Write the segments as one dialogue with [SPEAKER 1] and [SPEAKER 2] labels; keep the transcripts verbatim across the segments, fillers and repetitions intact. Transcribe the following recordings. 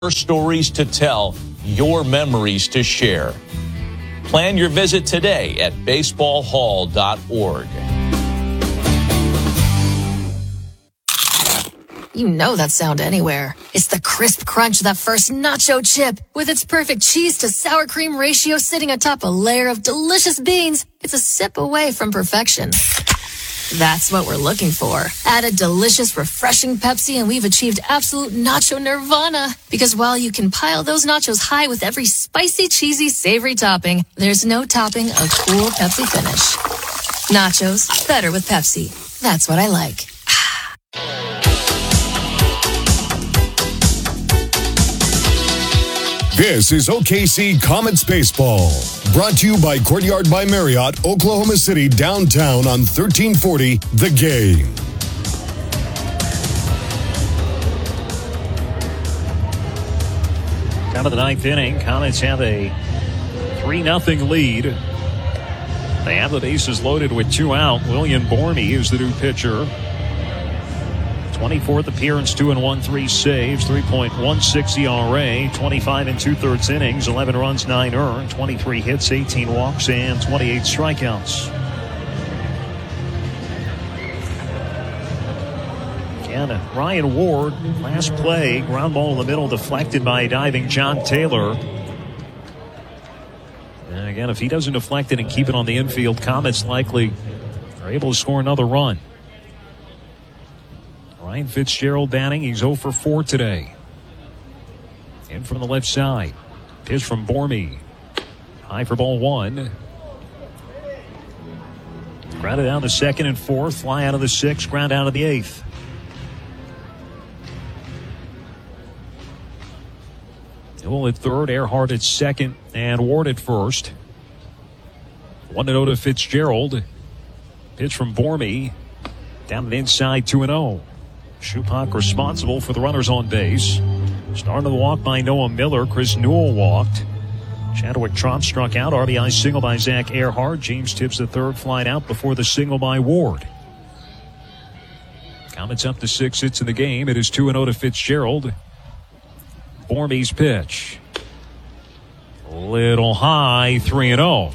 [SPEAKER 1] Your stories to tell, your memories to share. Plan your visit today at baseball hall dot org.
[SPEAKER 2] You know that sound anywhere. It's the crisp crunch of that first nacho chip. With its perfect cheese to sour cream ratio sitting atop a layer of delicious beans, it's a sip away from perfection. That's what we're looking for. Add a delicious, refreshing Pepsi and we've achieved absolute nacho nirvana. Because while you can pile those nachos high with every spicy, cheesy, savory topping, there's no topping a cool Pepsi finish. Nachos, better with Pepsi. That's what I like.
[SPEAKER 3] This is O K C Comets Baseball, brought to you by Courtyard by Marriott, Oklahoma City, downtown on thirteen forty The Game.
[SPEAKER 4] Top of the ninth inning, Comets have a three nothing lead. They have the bases loaded with two out. William Bormy is the new pitcher. twenty-fourth appearance, two and one, three saves, three point one six E R A, twenty-five and two-thirds innings, eleven runs, nine earned, twenty-three hits, eighteen walks, and twenty-eight strikeouts. Again, Ryan Ward, last play, ground ball in the middle, deflected by diving John Taylor. And again, if he doesn't deflect it and keep it on the infield, Comets likely are able to score another run. Ryan Fitzgerald batting. He's oh for four today. In from the left side. Pitch from Bormy. High for ball one. Grounded down the second and fourth. Fly out of the sixth. Ground out of the eighth. Newell at third. Earhart at second. And Ward at first. one to oh to Fitzgerald. Pitch from Bormy. Down the inside, two and oh. Schupak responsible for the runners on base. Starting the walk by Noah Miller. Chris Newell walked. Chadwick Tromp struck out. R B I single by Zach Earhart. James Tibbs the third flied out before the single by Ward. Comets up to six hits in the game. It is two and oh to Fitzgerald. Bormy's pitch. Little high, three and oh.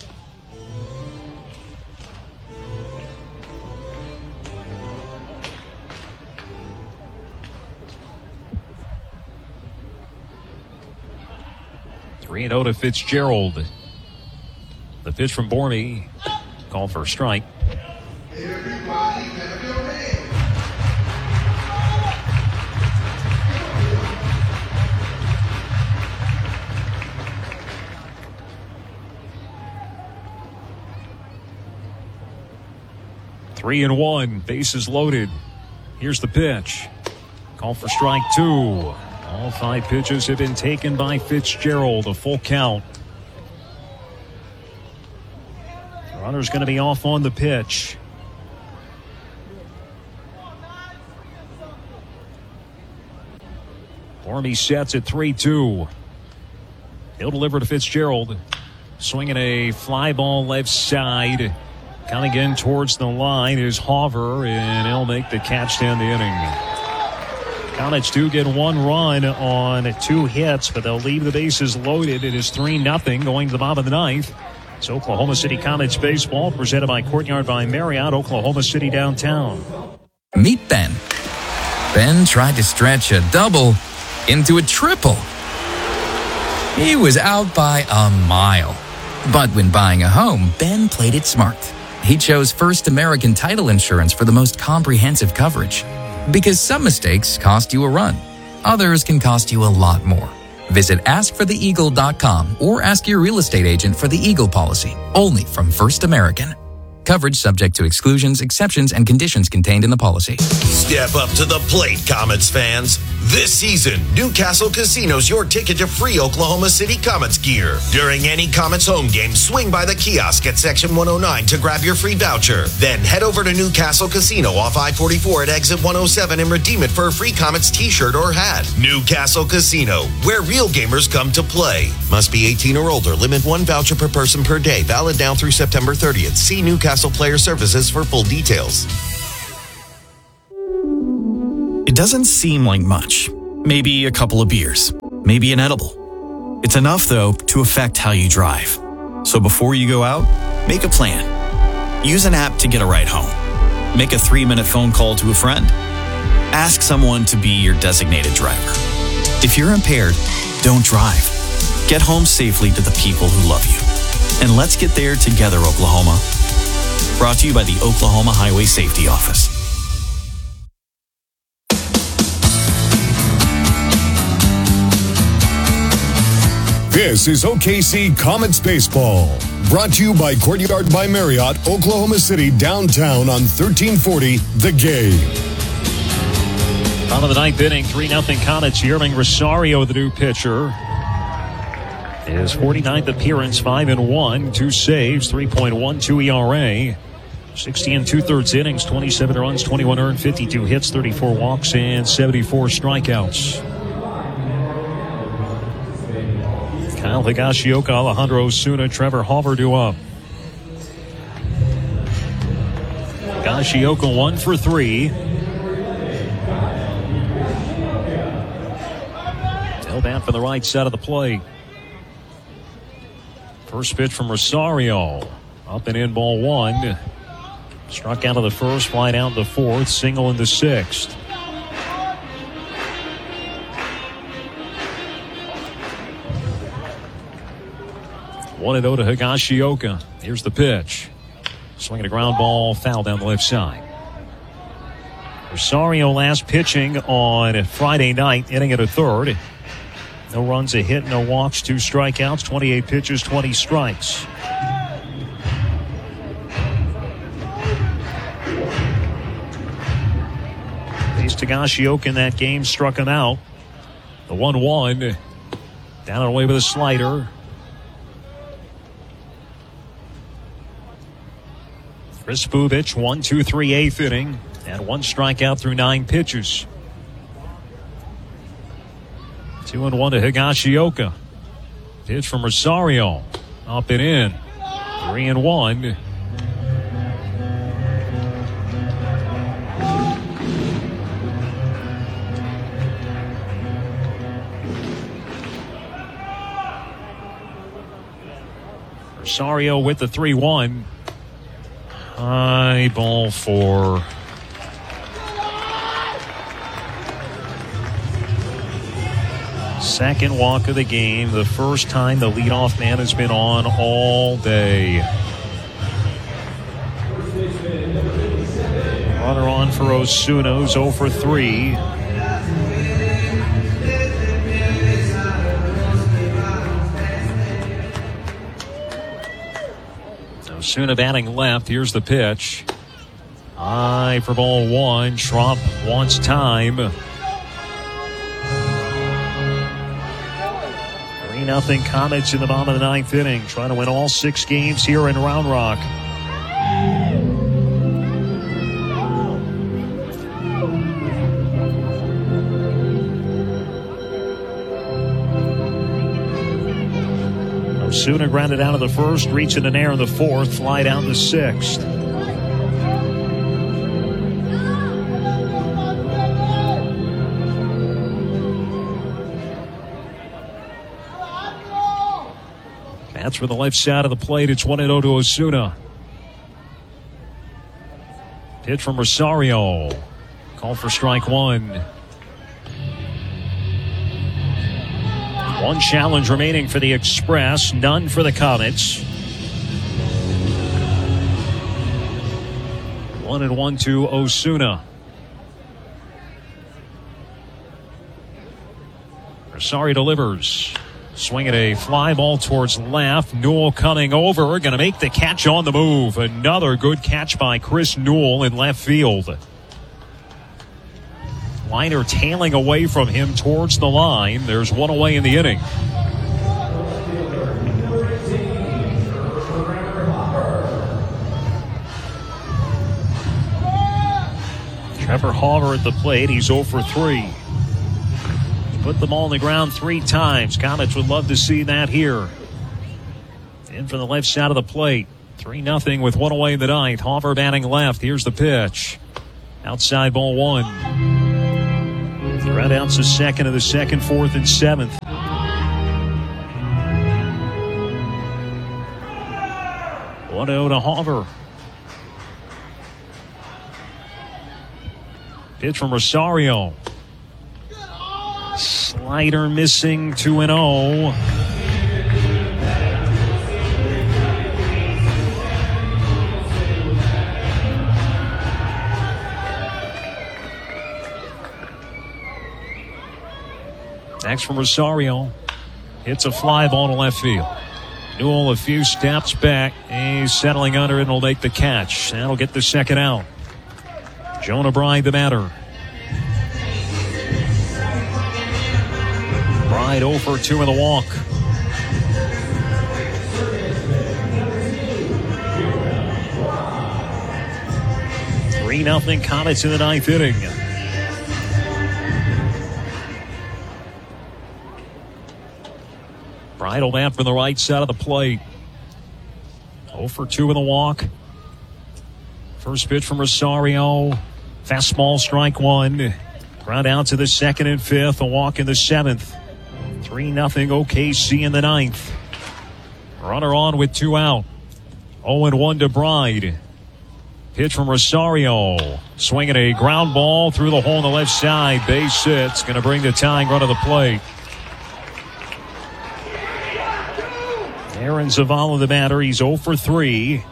[SPEAKER 4] three and oh to Fitzgerald. The pitch from Bormy. Call for a strike. Three and one. Bases loaded. Here's the pitch. Call for strike two. All five pitches have been taken by Fitzgerald. A full count. The runner's going to be off on the pitch. Bormy sets at three two. He'll deliver to Fitzgerald. Swinging a fly ball left side. Coming in towards the line is Hauver, and he'll make the catch to end the inning. Comets do get one run on two hits, but they'll leave the bases loaded. It is three nothing going to the bottom of the ninth. It's Oklahoma City Comets baseball presented by Courtyard by Marriott, Oklahoma City downtown.
[SPEAKER 5] Meet Ben. Ben tried to stretch a double into a triple. He was out by a mile. But when buying a home, Ben played it smart. He chose First American Title Insurance for the most comprehensive coverage. Because some mistakes cost you a run. Others can cost you a lot more. Visit ask for the eagle dot com or ask your real estate agent for the Eagle policy. Only from First American. Coverage subject to exclusions, exceptions, and conditions contained in the policy.
[SPEAKER 6] Step up to the plate, Comets fans. This season, Newcastle Casino's your ticket to free Oklahoma City Comets gear. During any Comets home game, swing by the kiosk at Section one oh nine to grab your free voucher. Then head over to Newcastle Casino off I forty-four at exit one oh seven and redeem it for a free Comets t-shirt or hat. Newcastle Casino, where real gamers come to play. Must be eighteen or older. Limit one voucher per person per day. Valid now through September thirtieth. See Newcastle Player Services for full details.
[SPEAKER 7] It doesn't seem like much, maybe a couple of beers, maybe an edible. It's enough, though, to affect how you drive. So before you go out, make a plan. Use an app to get a ride home. Make a three-minute phone call to a friend. Ask someone to be your designated driver. If you're impaired, don't drive. Get home safely to the people who love you. And let's get there together, Oklahoma. Brought to you by the Oklahoma Highway Safety Office.
[SPEAKER 3] This is O K C Comets Baseball. Brought to you by Courtyard by Marriott, Oklahoma City, downtown on thirteen forty The Game.
[SPEAKER 4] Bottom of the ninth inning, three nothing Comets. Yermín Rosario, the new pitcher. His forty-ninth appearance, five and one, two saves, three point one two E R A. sixty and two-thirds innings, twenty-seven runs, twenty-one earned, fifty-two hits, thirty-four walks, and seventy-four strikeouts. Kyle Higashioka, Alejandro Osuna, Trevor Hauver do up. Higashioka one for three. Held down from the right side of the plate. First pitch from Rosario. Up and in, ball one. Struck out of the first, fly down the fourth, single in the sixth. one and oh to Higashioka. Here's the pitch. Swinging a ground ball, foul down the left side. Rosario last pitching on Friday night, inning at a third. No runs, a hit, no walks, two strikeouts, twenty-eight pitches, twenty strikes. Faced Higashioka in that game, struck him out. The one one. Down and away with a slider. Chris Bubich, one, two, three, eighth inning, and one strikeout through nine pitches. Two and one to Higashioka. Pitch from Rosario. Up and in. Three and one. Rosario with the three one. High ball for second walk of the game. The first time the leadoff man has been on all day. Runner on for Osuna, who's oh for three. Osuna batting left. Here's the pitch. High for ball one. Trump wants time. three nothing Comets in the bottom of the ninth inning. Trying to win all six games here in Round Rock. Osuna grounded out of the first, reaching an air in the fourth, fly down the sixth. That's for the left side of the plate. It's one and oh to Osuna. Pitch from Rosario. Call for strike one. One challenge remaining for the Express, none for the Comets. One and one to Osuna. Rosario delivers. Swinging a fly ball towards left. Newell coming over. Going to make the catch on the move. Another good catch by Chris Newell in left field. Liner tailing away from him towards the line. There's one away in the inning. Trevor Hauver at the plate. He's oh for three. Put them all on the ground three times. Comets would love to see that here. In from the left side of the plate. three nothing with one away in the ninth. Hauver batting left. Here's the pitch. Outside ball one. Round outs the second of the second, fourth, and seventh. one oh to Hauver. Pitch from Rosario. Slider missing, two and oh. Next from Rosario. Hits a fly ball to left field. Newell a few steps back. He's settling under it and will make the catch. That'll get the second out. Jonah Bride the batter. Bride oh for two in the walk. three nothing Comets in the ninth inning. Bride will bat from the right side of the plate. oh for two in the walk. First pitch from Rosario. Fastball, strike one. Ground out to the second and fifth. A walk in the seventh. three nothing O K C in the ninth. Runner on with two out. oh and one to Bride. Pitch from Rosario. Swinging a ground ball through the hole on the left side. Base hit. Going to bring the tying run to the plate. Aaron Zavala the batter. He's oh for three.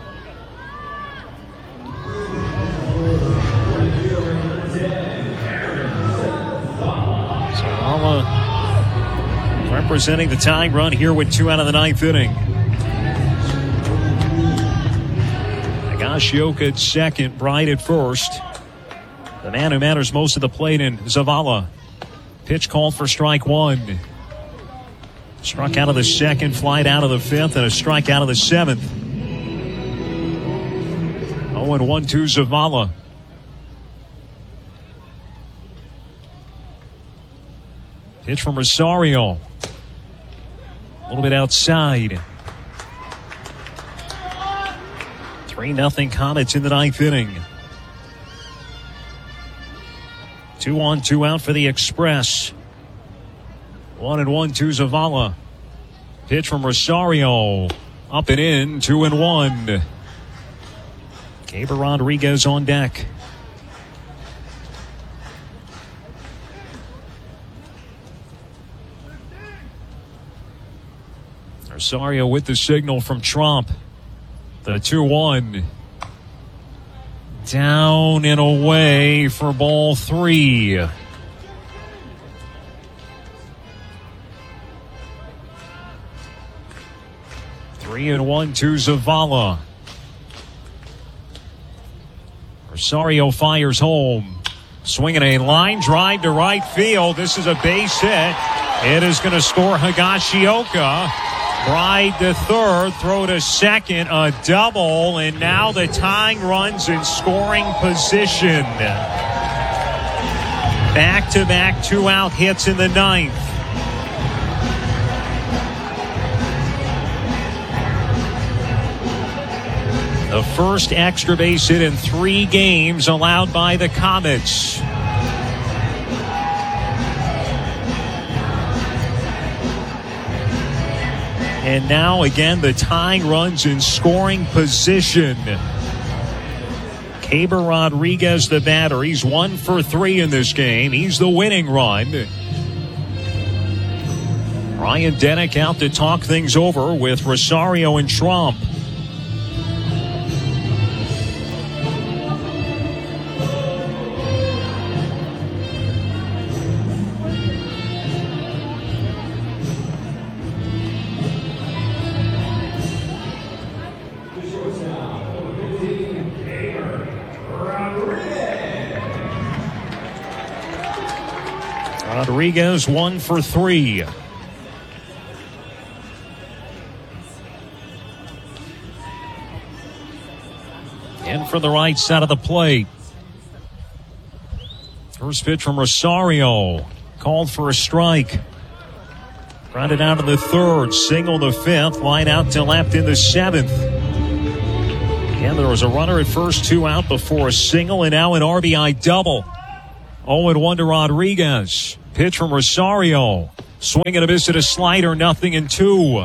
[SPEAKER 4] Zavala representing the tying run here with two out of the ninth inning. Higashioka at second, Bride at first. The man who matters most at the plate in Zavala. Pitch called for strike one. Struck out of the second, flied out of the fifth, and a strike out of the seventh. oh and one to Zavala. Pitch from Rosario. A little bit outside. three nothing Comets in the ninth inning. Two on, two out for the Express. One and one to Zavala. Pitch from Rosario. Up and in, two and one. Keibert Rodriguez on deck. Rosario with the signal from Trump. The two one. Down and away for ball three. Three and one to Zavala. Rosario fires home. Swinging a line drive to right field. This is a base hit. It is going to score Higashioka. Bride to third, throw to second, a double, and now the tying runs in scoring position. Back-to-back two-out hits in the ninth. The first extra base hit in three games allowed by the Comets. And now again the tying runs in scoring position. Keibert Rodriguez the batter. He's one for three in this game. He's the winning run. Ryan Denick out to talk things over with Rosario and Trump. Rodriguez one for three. In for the right side of the plate. First pitch from Rosario. Called for a strike. Grounded out to the third. Single the fifth. Line out to left in the seventh. Again, there was a runner at first, two out before a single, and now an R B I double. oh and one to Rodriguez. Pitch from Rosario. Swing and a miss at a slider, nothing and two.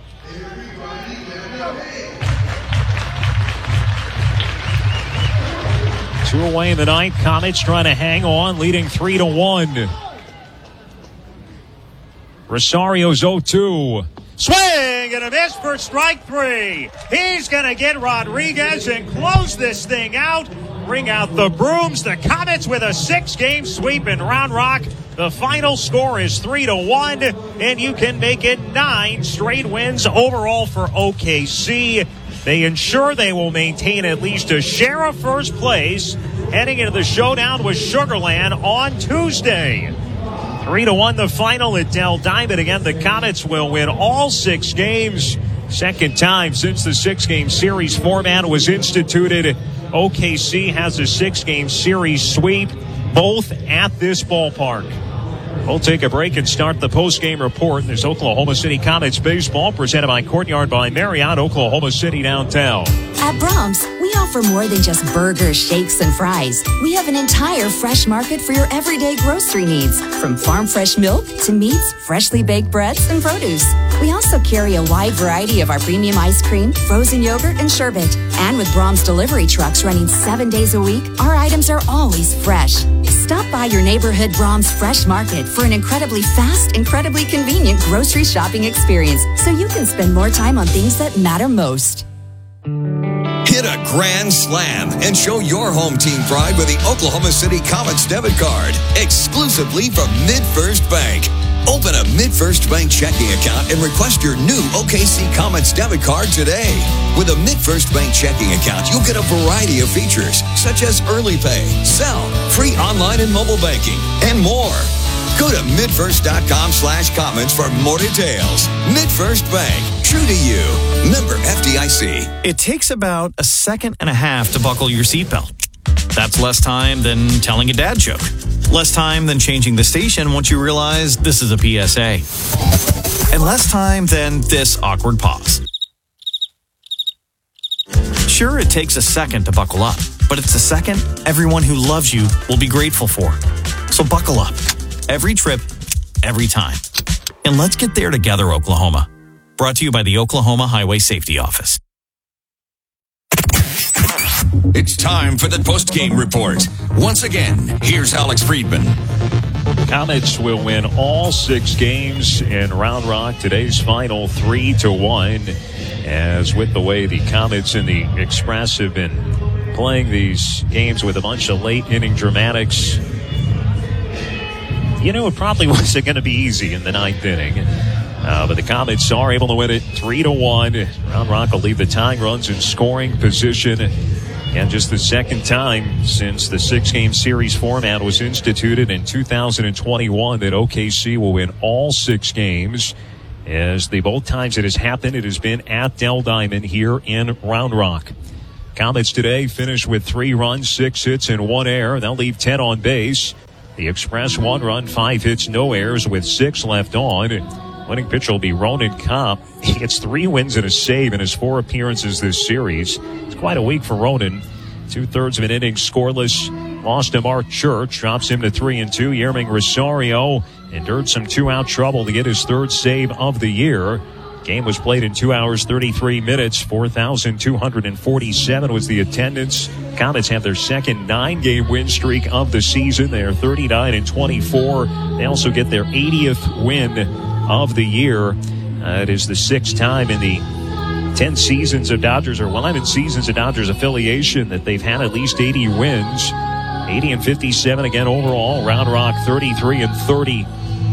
[SPEAKER 4] Two away in the ninth. Comets trying to hang on, leading three to one. Rosario's oh two. Swing and a miss for strike three. He's going to get Rodriguez and close this thing out. Bring out the brooms. The Comets with a six-game sweep in Round Rock. The final score is three to one, and you can make it nine straight wins overall for O K C. They ensure they will maintain at least a share of first place heading into the showdown with Sugarland on Tuesday. Three to one the final at Dell Diamond. Again, the Comets will win all six games. Second time since the six-game series format was instituted. O K C has a six-game series sweep, both at this ballpark. We'll take a break and start the post-game report. There's Oklahoma City Comets baseball presented by Courtyard by Marriott, Oklahoma City downtown.
[SPEAKER 8] At Brahms, we offer more than just burgers, shakes, and fries. We have an entire fresh market for your everyday grocery needs, from farm fresh milk to meats, freshly baked breads, and produce. We also carry a wide variety of our premium ice cream, frozen yogurt, and sherbet. And with Brahms delivery trucks running seven days a week, our items are always fresh. Stop by your neighborhood Brahms Fresh Market for an incredibly fast, incredibly convenient grocery shopping experience so you can spend more time on things that matter most.
[SPEAKER 9] Hit a grand slam and show your home team pride with the Oklahoma City Comets debit card, exclusively from MidFirst Bank. Open a MidFirst Bank checking account and request your new O K C Comets debit card today. With a MidFirst Bank checking account, you'll get a variety of features, such as early pay, sell, free online and mobile banking, and more. Go to midfirst.com slash comments for more details. MidFirst Bank, true to you. Member F D I C.
[SPEAKER 7] It takes about a second and a half to buckle your seatbelt. That's less time than telling a dad joke. Less time than changing the station once you realize this is a P S A. And less time than this awkward pause. Sure, it takes a second to buckle up, but it's a second everyone who loves you will be grateful for. So buckle up. Every trip, every time. And let's get there together, Oklahoma. Brought to you by the Oklahoma Highway Safety Office.
[SPEAKER 3] It's time for the post-game report. Once again, here's Alex Friedman.
[SPEAKER 4] Comets will win all six games in Round Rock. Today's final three to one. As with the way the Comets and the Express have been playing these games with a bunch of late inning dramatics, you know, it probably wasn't going to be easy in the ninth inning. Uh, but the Comets are able to win it three to one. Round Rock will leave the tying runs in scoring position. And just the second time since the six-game series format was instituted in two thousand twenty-one that O K C will win all six games. As the both times it has happened, it has been at Dell Diamond here in Round Rock. Comets today finish with three runs, six hits, and one error. They'll leave ten on base. The Express one run, five hits, no errors with six left on. Winning pitcher will be Ronan Kopp. He gets three wins and a save in his four appearances this series. It's quite a week for Ronan. Two-thirds of an inning scoreless. Lost to Mark Church. Drops him to three and two. Yerming Rosario endured some two-out trouble to get his third save of the year. Game was played in two hours, thirty-three minutes. four thousand two hundred forty-seven was the attendance. Comets have their second nine-game win streak of the season. They are thirty-nine and twenty-four. They also get their eightieth win of the year. Uh, it is the sixth time in the ten seasons of Dodgers, or eleven seasons of Dodgers affiliation, that they've had at least eighty wins. eighty and fifty-seven again overall. Round Rock thirty-three and thirty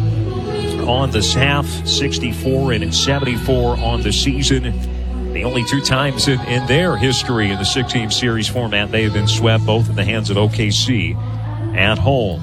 [SPEAKER 4] on this half, sixty-four and seventy-four on the season. The only two times in, in their history in the six-game series format they have been swept, both in the hands of O K C at home.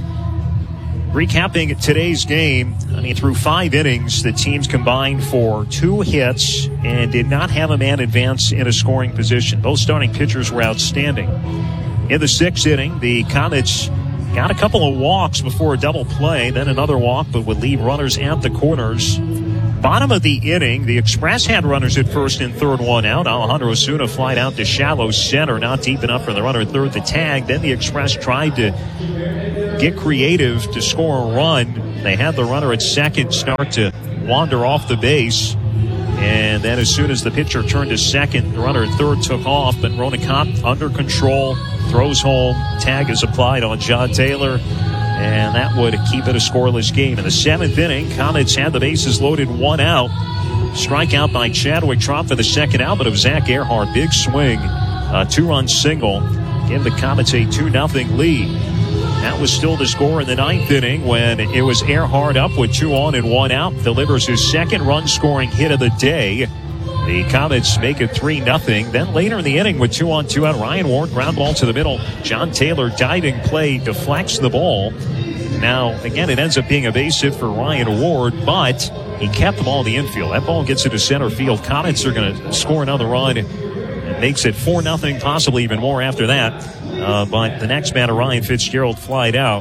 [SPEAKER 4] Recapping today's game, I mean, through five innings, the teams combined for two hits and did not have a man advance in a scoring position. Both starting pitchers were outstanding. In the sixth inning, the Comets got a couple of walks before a double play, then another walk, but would leave runners at the corners. Bottom of the inning, the Express had runners at first and third, one out. Alejandro Osuna flied out to shallow center, not deep enough for the runner at third to tag. Then the Express tried to get creative to score a run. They had the runner at second start to wander off the base. And then as soon as the pitcher turned to second, the runner at third took off. But Ronan Kopp under control, throws home. Tag is applied on John Taylor. And that would keep it a scoreless game. In the seventh inning, Comets had the bases loaded, one out. Strikeout by Chadwick Tromp for the second out, but of Zach Earhart. Big swing, a two-run single. Give the Comets a two nothing lead. That was still the score in the ninth inning when it was Earhart up with two on and one out. Delivers his second run-scoring hit of the day. The Comets make it three nothing. Then later in the inning with two on two out, Ryan Ward, ground ball to the middle. John Taylor, diving play, deflects the ball. Now, again, it ends up being a base hit for Ryan Ward, but he kept the ball in the infield. That ball gets into center field. Comets are going to score another run. It makes it four nothing, possibly even more after that. Uh, but the next batter, Ryan Fitzgerald, flied out.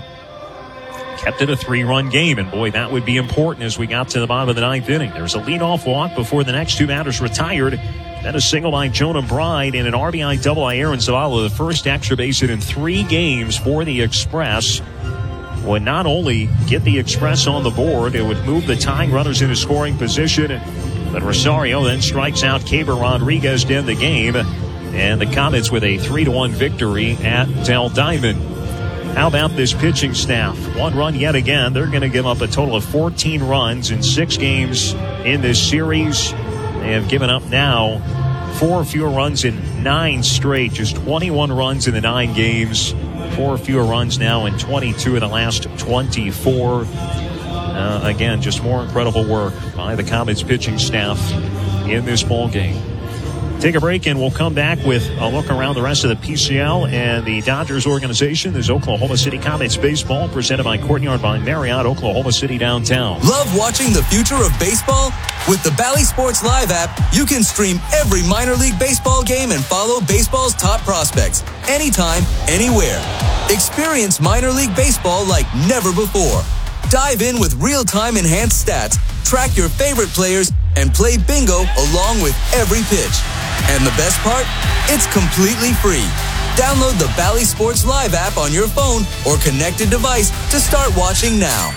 [SPEAKER 4] Kept it a three-run game, and boy, that would be important as we got to the bottom of the ninth inning. There's a leadoff walk before the next two batters retired. Then a single by Jonah Bride and an R B I double by Aaron Zavala, the first extra base hit in three games for the Express. Would not only get the Express on the board, it would move the tying runners into scoring position. But Rosario then strikes out Keber Rodriguez to end the game. And the Comets with a three to one victory at Dell Diamond. How about this pitching staff? One run yet again. They're going to give up a total of fourteen runs in six games in this series. They have given up now four fewer runs in nine straight. Just twenty-one runs in the nine games. Four fewer runs now in twenty-two of the last twenty-four. Uh, again, just more incredible work by the Comets pitching staff in this ball game. Take a break, and we'll come back with a look around the rest of the P C L and the Dodgers organization. There's Oklahoma City Comets baseball presented by Courtyard by Marriott, Oklahoma City downtown.
[SPEAKER 10] Love watching the future of baseball? With the Bally Sports Live app, you can stream every minor league baseball game and follow baseball's top prospects anytime, anywhere. Experience minor league baseball like never before. Dive in with real-time enhanced stats, track your favorite players, and play bingo along with every pitch. And the best part? It's completely free. Download the Bally Sports Live app on your phone or connected device to start watching now.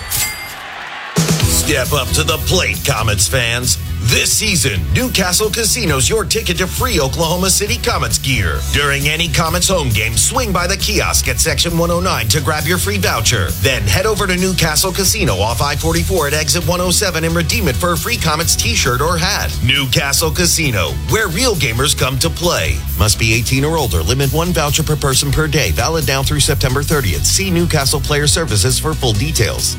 [SPEAKER 6] Step up to the plate, Comets fans. This season, Newcastle Casino's your ticket to free Oklahoma City Comets gear. During any Comets home game, swing by the kiosk at Section one oh nine to grab your free voucher. Then head over to Newcastle Casino off I forty-four at Exit one oh seven and redeem it for a free Comets t-shirt or hat. Newcastle Casino, where real gamers come to play. Must be eighteen or older. Limit one voucher per person per day. Valid now through September thirtieth. See Newcastle Player Services for full details.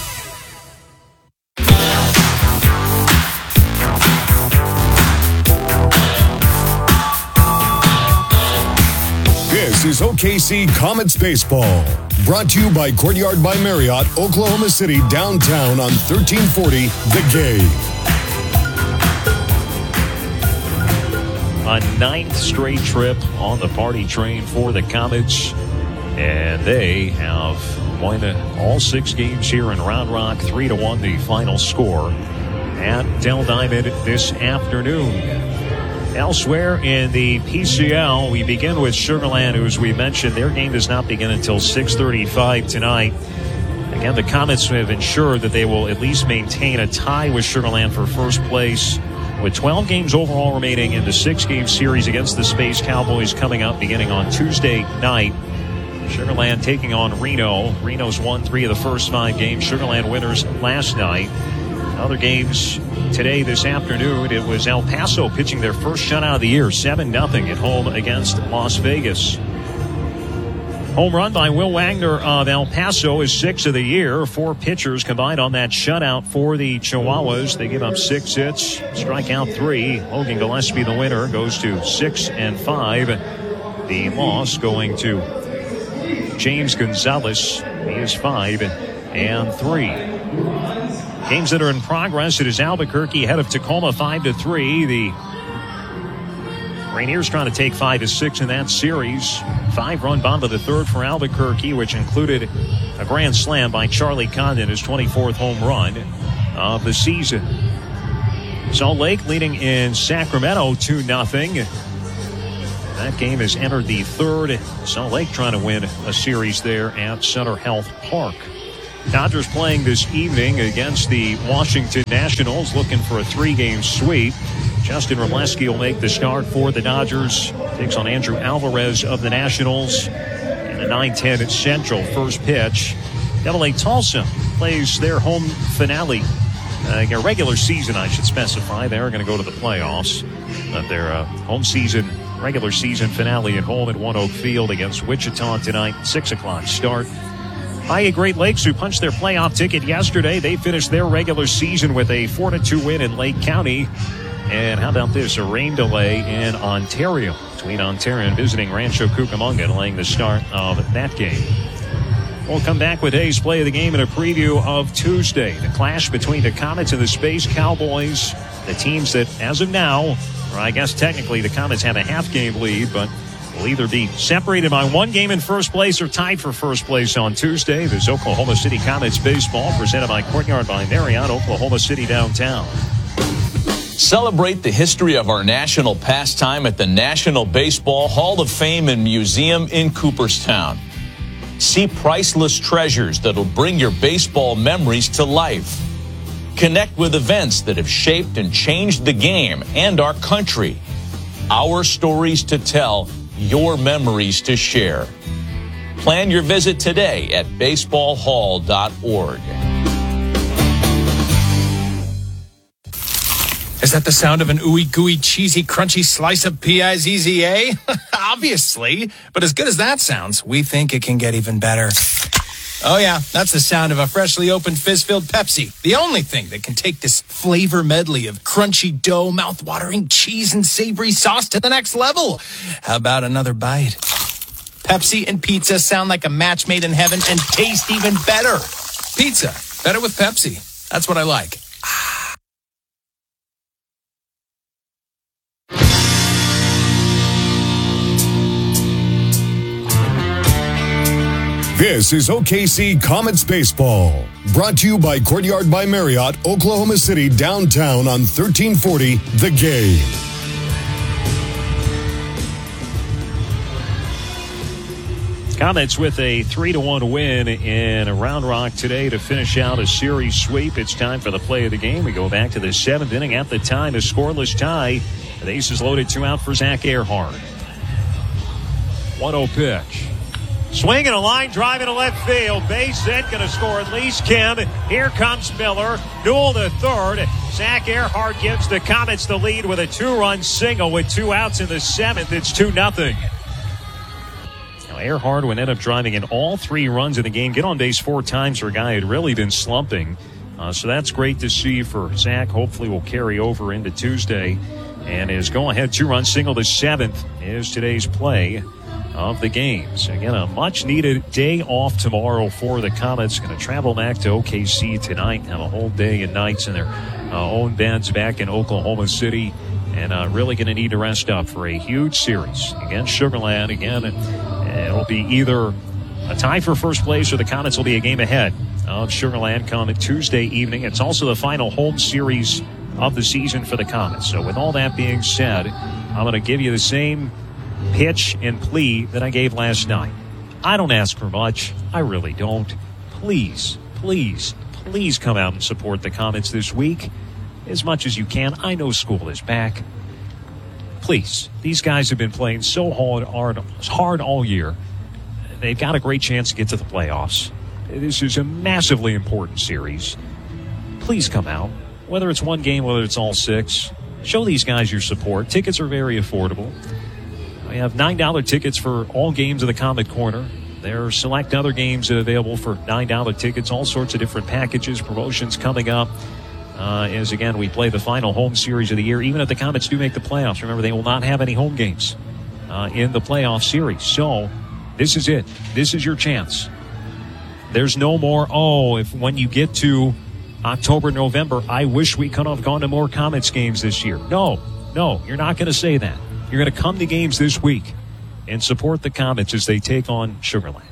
[SPEAKER 3] This is O K C Comets Baseball, brought to you by Courtyard by Marriott, Oklahoma City, downtown on thirteen forty The Game.
[SPEAKER 4] A ninth straight trip on the party train for the Comets, and they have won all six games here in Round Rock, three to one the final score at Dell Diamond this afternoon. Elsewhere in the P C L, we begin with Sugar Land, who, as we mentioned, their game does not begin until six thirty-five tonight. Again, the Comets have ensured that they will at least maintain a tie with Sugar Land for first place, with twelve games overall remaining in the six-game series against the Space Cowboys coming up beginning on Tuesday night. Sugar Land taking on Reno. Reno's won three of the first five games. Sugar Land winners last night. Other games today, this afternoon, it was El Paso pitching their first shutout of the year, seven nothing at home against Las Vegas. Home run by Will Wagner of El Paso is six of the year. Four pitchers combined on that shutout for the Chihuahuas. They give up six hits, strike out three. Logan Gillespie, the winner, goes to six and five. The loss going to James Gonzalez. He is five and three. Games that are in progress. It is Albuquerque ahead of Tacoma five to three. The Rainiers trying to take five to six in that series. Five-run bomb to the third for Albuquerque, which included a grand slam by Charlie Condon, his twenty-fourth home run of the season. Salt Lake leading in Sacramento two nothing. That game has entered the third. Salt Lake trying to win a series there at Sutter Health Park. Dodgers playing this evening against the Washington Nationals, looking for a three-game sweep. Justin Robleski will make the start for the Dodgers. Takes on Andrew Alvarez of the Nationals. And a nine ten at Central first pitch. Double A Tulsa plays their home finale. Uh, their regular season, I should specify. They're going to go to the playoffs. But their uh, home season, regular season finale at home at One Oak Field against Wichita tonight. six o'clock start. Hiya Great Lakes, who punched their playoff ticket yesterday, they finished their regular season with a four to two win in Lake County. And how about this? A rain delay in Ontario between Ontario and visiting Rancho Cucamonga, delaying the start of that game. We'll come back with Hayes' play of the game and a preview of Tuesday. The clash between the Comets and the Space Cowboys. The teams that, as of now, or I guess technically the Comets have a half-game lead, but will either be separated by one game in first place or tied for first place on Tuesday. This Oklahoma City Comets baseball presented by Courtyard by Marriott, Oklahoma City downtown.
[SPEAKER 1] Celebrate the history of our national pastime at the National Baseball Hall of Fame and Museum in Cooperstown. See priceless treasures that'll bring your baseball memories to life. Connect with events that have shaped and changed the game and our country. Our stories to tell, your memories to share. Plan your visit today at baseball hall dot org.
[SPEAKER 11] Is that the sound of an ooey gooey cheesy crunchy slice of P I Z Z A? Obviously, but as good as that sounds, we think it can get even better. Oh yeah, that's the sound of a freshly opened fizz-filled Pepsi. The only thing that can take this flavor medley of crunchy dough, mouth-watering cheese, and savory sauce to the next level. How about another bite? Pepsi and pizza sound like a match made in heaven and taste even better. Pizza, better with Pepsi. That's what I like.
[SPEAKER 3] This is O K C Comets Baseball, brought to you by Courtyard by Marriott, Oklahoma City downtown on thirteen forty The Game.
[SPEAKER 4] Comets with a three to one win in Round Rock today to finish out a series sweep. It's time for the play of the game. We go back to the seventh inning. At the time, a scoreless tie. The aces loaded, two out for Zach Earhart. one oh pitch. Swinging a line, driving to left field. Base hit, going to score at least Kim. Here comes Miller. Newell to third. Zach Earhart gives the Comets the lead with a two-run single with two outs in the seventh. It's two nothing. Now Earhart would end up driving in all three runs of the game. Get on base four times for a guy who had really been slumping. Uh, so that's great to see for Zach. Hopefully will carry over into Tuesday. And his go-ahead two-run single to seventh is today's play of the games. Again, a much-needed day off tomorrow for the Comets. Going to travel back to O K C tonight, have a whole day and nights in their uh, own beds back in Oklahoma City, and uh, really going to need to rest up for a huge series against Sugar Land. Again, it'll be either a tie for first place or the Comets will be a game ahead of Sugar Land come Tuesday evening. It's also the final home series of the season for the Comets. So with all that being said, I'm going to give you the same pitch and plea that I gave last night. I don't ask for much. I really don't. Please, please, please come out and support the Comets this week as much as you can. I know school is back. Please, these guys have been playing so hard, hard, hard all year. They've got a great chance to get to the playoffs. This is a massively important series. Please come out. Whether it's one game, whether it's all six, show these guys your support. Tickets are very affordable. We have nine dollar tickets for all games of the Comet Corner. There are select other games available for nine dollar tickets, all sorts of different packages, promotions coming up. Uh, as, again, we play the final home series of the year. Even if the Comets do make the playoffs, remember, they will not have any home games uh, in the playoff series. So this is it. This is your chance. There's no more, oh, if when you get to October, November, I wish we could have gone to more Comets games this year. No, no, you're not going to say that. You're going to come to games this week and support the Comets as they take on Sugar Land.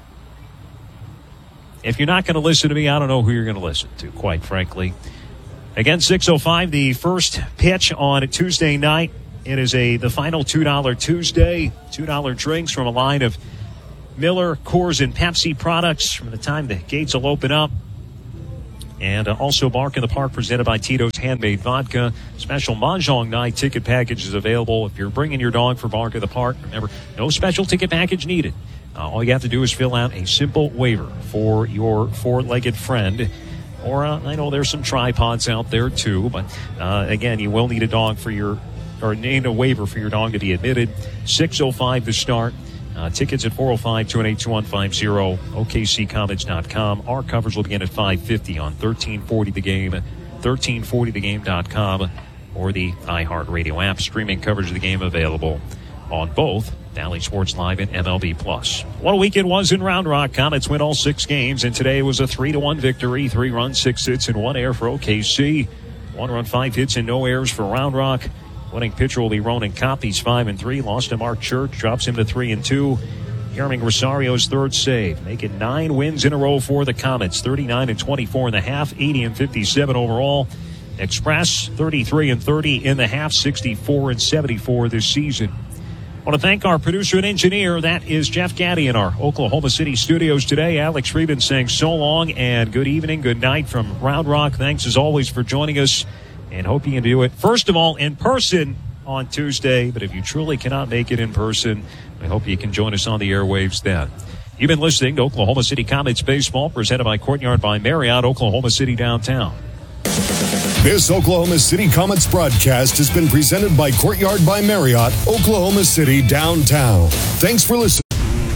[SPEAKER 4] If you're not going to listen to me, I don't know who you're going to listen to, quite frankly. Again, six oh five, the first pitch on Tuesday night. It is a the final two dollar Tuesday. two dollar drinks from a line of Miller, Coors, and Pepsi products from the time the gates will open up. And uh, also Bark in the Park presented by Tito's Handmade Vodka. Special Mahjong night ticket package is available if you're bringing your dog for Bark in the Park. Remember, no special ticket package needed. Uh, all you have to do is fill out a simple waiver for your four-legged friend. Or uh, I know there's some tripods out there too, but uh, again, you will need a dog for your, or need a waiver for your dog to be admitted. six oh five to start. Uh, tickets at four oh five, two one eight, two one five zero, O K C Comets dot com. Our coverage will begin at five fifty on thirteen forty The Game, thirteen forty the game dot com, or the iHeartRadio app. Streaming coverage of the game available on both Valley Sports Live and M L B Plus. What a week it was in Round Rock. Comets win all six games, and today was a three to one victory. Three runs, six hits, and one error for O K C. One run, five hits, and no errors for Round Rock. Winning pitcher will be Ronan Kopp. He's five and three. Lost to Mark Church, drops him to three and two. Yerming Rosario's third save, making nine wins in a row for the Comets. thirty-nine and twenty-four in the half, eighty and fifty-seven overall. Express thirty-three and thirty in the half, sixty-four and seventy-four this season. I want to thank our producer and engineer. That is Jeff Gaddy in our Oklahoma City studios today. Alex Friedman saying so long and good evening, good night from Round Rock. Thanks as always for joining us, and hope you can do it, first of all, in person on Tuesday. But if you truly cannot make it in person, I hope you can join us on the airwaves then. You've been listening to Oklahoma City Comets Baseball, presented by Courtyard by Marriott, Oklahoma City Downtown.
[SPEAKER 3] This Oklahoma City Comets broadcast has been presented by Courtyard by Marriott, Oklahoma City Downtown. Thanks for listening.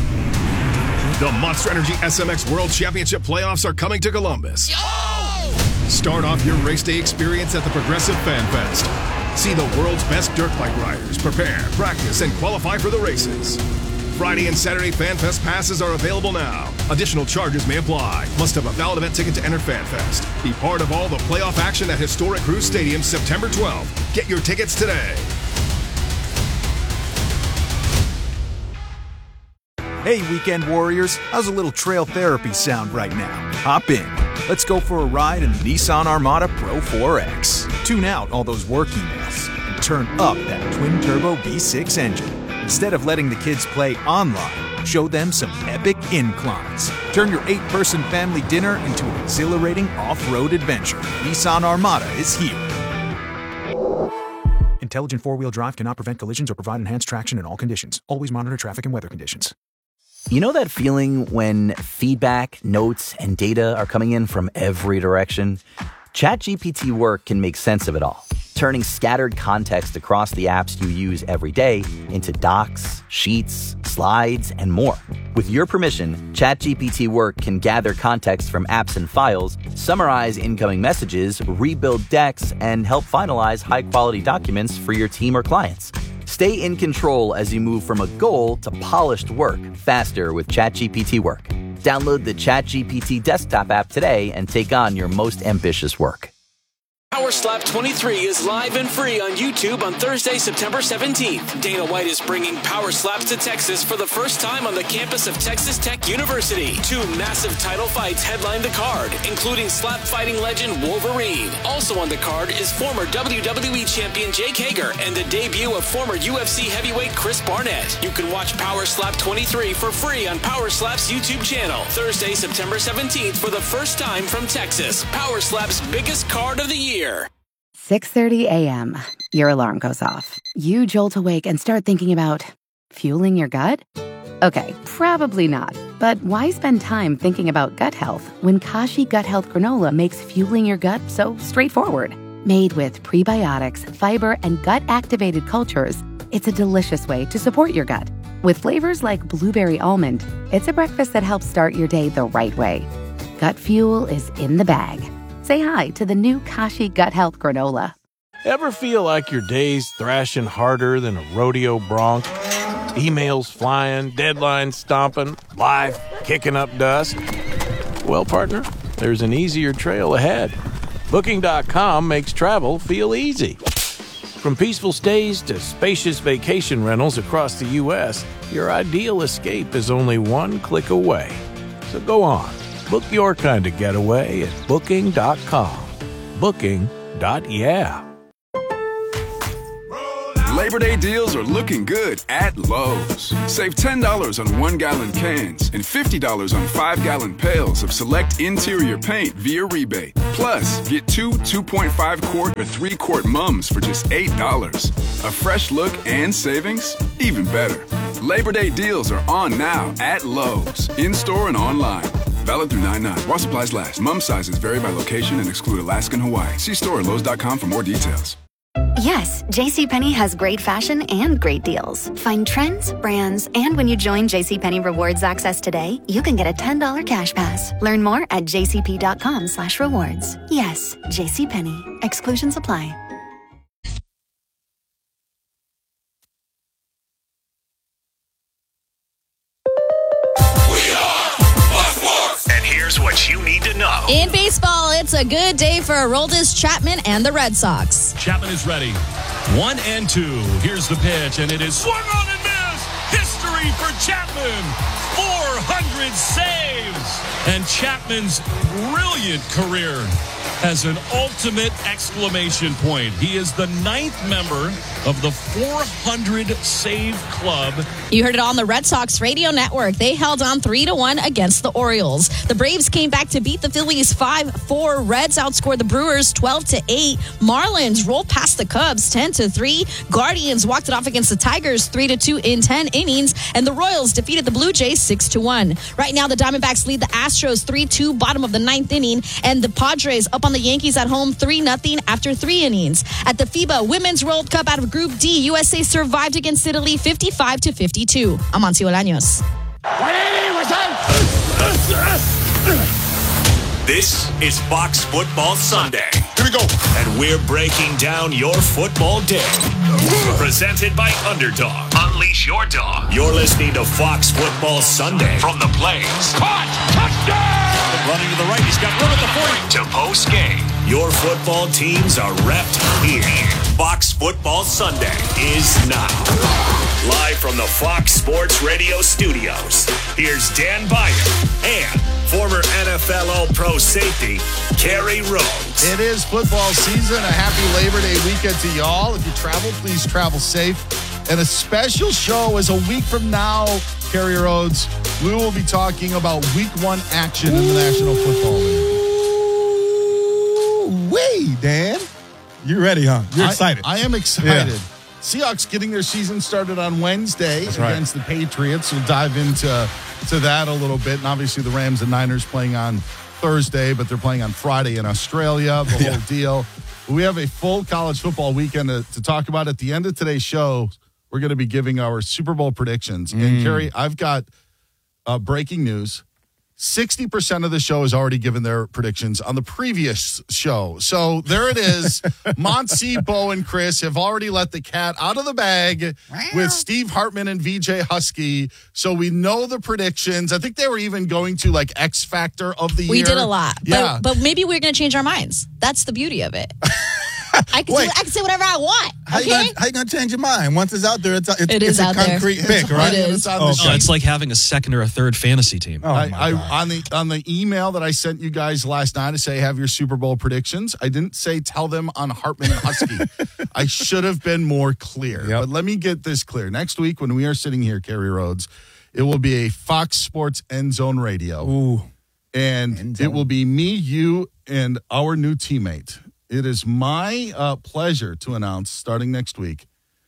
[SPEAKER 12] The Monster Energy S M X World Championship playoffs are coming to Columbus. Start off your race day experience at the Progressive Fan Fest. See the world's best dirt bike riders prepare, practice, and qualify for the races. Friday and Saturday Fan Fest passes are available now. Additional charges may apply. Must have a valid event ticket to enter Fan Fest. Be part of all the playoff action at historic Cruz Stadium September twelfth. Get your tickets today.
[SPEAKER 13] Hey, weekend warriors. How's a little trail therapy sound right now? Hop in. Let's go for a ride in the Nissan Armada Pro four X. Tune out all those work emails and turn up that twin-turbo V six engine. Instead of letting the kids play online, show them some epic inclines. Turn your eight-person family dinner into an exhilarating off-road adventure. Nissan Armada is here. Intelligent four-wheel drive cannot prevent collisions or provide enhanced traction in all conditions. Always monitor traffic and weather conditions.
[SPEAKER 14] You know that feeling when feedback, notes, and data are coming in from every direction? ChatGPT Work can make sense of it all, turning scattered context across the apps you use every day into docs, sheets, slides, and more. With your permission, ChatGPT Work can gather context from apps and files, summarize incoming messages, rebuild decks, and help finalize high-quality documents for your team or clients. Stay in control as you move from a goal to polished work faster with ChatGPT Work. Download the ChatGPT desktop app today and take on your most ambitious work.
[SPEAKER 15] Power Slap twenty-three is live and free on YouTube on Thursday, September seventeenth. Dana White is bringing Power Slaps to Texas for the first time on the campus of Texas Tech University. Two massive title fights headline the card, including slap fighting legend Wolverine. Also on the card is former W W E champion Jake Hager and the debut of former U F C heavyweight Chris Barnett. You can watch Power Slap twenty-three for free on Power Slap's YouTube channel. Thursday, September seventeenth for the first time from Texas. Power Slap's biggest card of the year.
[SPEAKER 16] six thirty a.m. Your alarm goes off. You jolt awake and start thinking about fueling your gut? Okay, probably not. But why spend time thinking about gut health when Kashi Gut Health Granola makes fueling your gut so straightforward? Made with prebiotics, fiber, and gut-activated cultures, it's a delicious way to support your gut. With flavors like blueberry almond, it's a breakfast that helps start your day the right way. Gut fuel is in the bag. Say hi to the new Kashi Gut Health Granola.
[SPEAKER 17] Ever feel like your day's thrashing harder than a rodeo bronc? Emails flying, deadlines stomping, life kicking up dust? Well, partner, there's an easier trail ahead. Booking dot com makes travel feel easy. From peaceful stays to spacious vacation rentals across the U S, your ideal escape is only one click away. So go on. Book your kind of getaway at Booking dot com. Booking. Yeah.
[SPEAKER 18] Labor Day deals are looking good at Lowe's. Save ten dollars on one-gallon cans and fifty dollars on five-gallon pails of select interior paint via rebate. Plus, get two two point five quart or three quart mums for just eight dollars. A fresh look and savings? Even better. Labor Day deals are on now at Lowe's, in-store and online. Valid through nine nine. While supplies last. Mum sizes vary by location and exclude Alaska and Hawaii. See store at lowes dot com for more details.
[SPEAKER 19] Yes, JCPenney has great fashion and great deals. Find trends, brands, and when you join JCPenney Rewards Access today, you can get a ten dollars cash pass. Learn more at jcp.com slash rewards. Yes, JCPenney. Exclusions apply.
[SPEAKER 6] And here's what you need to know.
[SPEAKER 20] In baseball, it's a good day for Aroldis Chapman and the Red Sox.
[SPEAKER 4] Chapman is ready. One and two. Here's the pitch, and it is swung on and missed. History for Chapman. four hundred saves. And Chapman's brilliant career has an ultimate exclamation point. He is the ninth member of the four hundred save club.
[SPEAKER 20] You heard it on the Red Sox radio network. They held on three to one against the Orioles. The Braves came back to beat the Phillies five four. Reds outscored the Brewers twelve to eight. Marlins rolled past the Cubs ten to three. Guardians walked it off against the Tigers three to two in ten innings. And the Royals defeated the Blue Jays six to one. Right now, the Diamondbacks lead the Astros three two, bottom of the ninth inning. And the Padres up on the Yankees at home three nothing after three innings. At the FIBA Women's World Cup out of Group D, U S A survived against Italy fifty-five to fifty-two. Amancio Olaños.
[SPEAKER 6] This is Fox Football Sunday. Here we go. And we're breaking down your football day. Presented by Underdog. Unleash your dog. You're listening to Fox Football Sunday from the Plains. Caught! Touchdown! Running to the right. He's got room at the forty. To post game. Your football teams are repped here. Fox Football Sunday is now. Live from the Fox Sports Radio studios. Here's Dan Beyer and former N F L All-Pro safety, Kerry Rhodes.
[SPEAKER 21] It is football season. A happy Labor Day weekend to y'all. If you travel, please travel safe. And a special show is a week from now, Kerry Rhodes. We will be talking about week one action in the National Football League.
[SPEAKER 22] Wait, Dan. You ready, huh? You're
[SPEAKER 21] I,
[SPEAKER 22] excited.
[SPEAKER 21] I am excited.
[SPEAKER 22] Yeah.
[SPEAKER 21] Seahawks getting their season started on Wednesday
[SPEAKER 22] That's
[SPEAKER 21] against
[SPEAKER 22] right.
[SPEAKER 21] the Patriots. We'll dive into to that a little bit. And obviously the Rams and Niners playing on Thursday, but they're playing on Friday in Australia, the
[SPEAKER 22] Yeah.
[SPEAKER 21] whole deal. We have a full college football weekend to, to talk about. At the end of today's show, we're going to be giving our Super Bowl predictions.
[SPEAKER 22] Mm.
[SPEAKER 21] And, Kerry, I've got uh, breaking news. sixty percent of the show has already given their predictions on the previous show. So there it is. Monty, Bo, and Chris have already let the cat out of the bag with Steve Hartman and V J Husky. So we know the predictions. I think they were even going to like X Factor of the
[SPEAKER 20] We
[SPEAKER 21] year.
[SPEAKER 20] did a lot.
[SPEAKER 21] Yeah.
[SPEAKER 20] But, but maybe we're going to change our minds. That's the beauty of it. I can, say, I can say whatever I want.
[SPEAKER 22] How
[SPEAKER 20] Okay?
[SPEAKER 22] you gonna, how you gonna change your mind? Once it's out there, it's, it's,
[SPEAKER 20] It
[SPEAKER 22] it's
[SPEAKER 20] is
[SPEAKER 22] a
[SPEAKER 20] out there.
[SPEAKER 22] concrete pick,
[SPEAKER 20] It
[SPEAKER 22] right?
[SPEAKER 20] is.
[SPEAKER 21] It's on the
[SPEAKER 22] Oh,
[SPEAKER 21] sheet.
[SPEAKER 23] It's like having a second or a third fantasy team.
[SPEAKER 22] Oh,
[SPEAKER 21] I,
[SPEAKER 22] my
[SPEAKER 21] I
[SPEAKER 22] God.
[SPEAKER 21] on the on the email that I sent you guys last night to say have your Super Bowl predictions. I didn't say tell them on Hartman and Husky. I should have been more clear.
[SPEAKER 22] Yep.
[SPEAKER 21] But let me get this clear. Next week when we are sitting here, Kerry Rhodes, it will be a Fox Sports End Zone Radio.
[SPEAKER 22] Ooh.
[SPEAKER 21] And
[SPEAKER 22] End Zone.
[SPEAKER 21] it will be me, you, and our new teammate. It is my uh, pleasure to announce starting next week,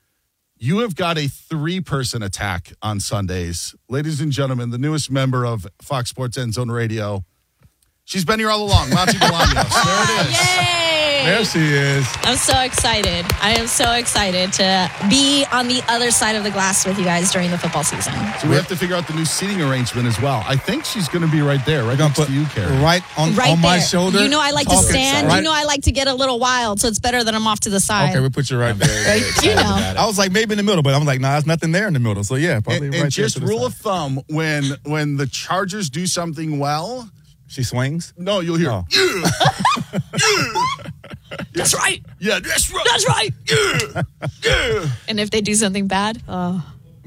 [SPEAKER 21] you have got a three-person attack on Sundays. Ladies and gentlemen, the newest member of Fox Sports End Zone Radio. She's been here all along, Monty Bolaños. There it is.
[SPEAKER 20] Yay!
[SPEAKER 22] There she is.
[SPEAKER 20] I'm so excited. I am so excited to be on the other side of the glass with you guys during the football season.
[SPEAKER 21] So we have to figure out the new seating arrangement as well. I think she's going to be right there, right next to you, Kerry.
[SPEAKER 22] Right on,
[SPEAKER 20] Right
[SPEAKER 22] on
[SPEAKER 20] there.
[SPEAKER 22] my shoulder.
[SPEAKER 20] You know I like to
[SPEAKER 22] Okay,
[SPEAKER 20] stand.
[SPEAKER 22] right-
[SPEAKER 20] You know I like to get a little wild, so it's better that I'm off to the side.
[SPEAKER 22] Okay, we put you right there.
[SPEAKER 20] You know.
[SPEAKER 22] I was like maybe in the middle, but I'm like, nah, there's nothing there in the middle. So yeah, probably
[SPEAKER 21] And,
[SPEAKER 22] right
[SPEAKER 21] and
[SPEAKER 22] there
[SPEAKER 21] just
[SPEAKER 22] to the
[SPEAKER 21] rule
[SPEAKER 22] side.
[SPEAKER 21] of thumb, when when the Chargers do something well,
[SPEAKER 22] she swings.
[SPEAKER 21] No, you'll hear.
[SPEAKER 22] Oh.
[SPEAKER 21] Yeah, yeah.
[SPEAKER 20] That's right.
[SPEAKER 21] Yeah, that's right.
[SPEAKER 20] That's right.
[SPEAKER 21] Yeah, yeah.
[SPEAKER 20] And if they do something bad, oh.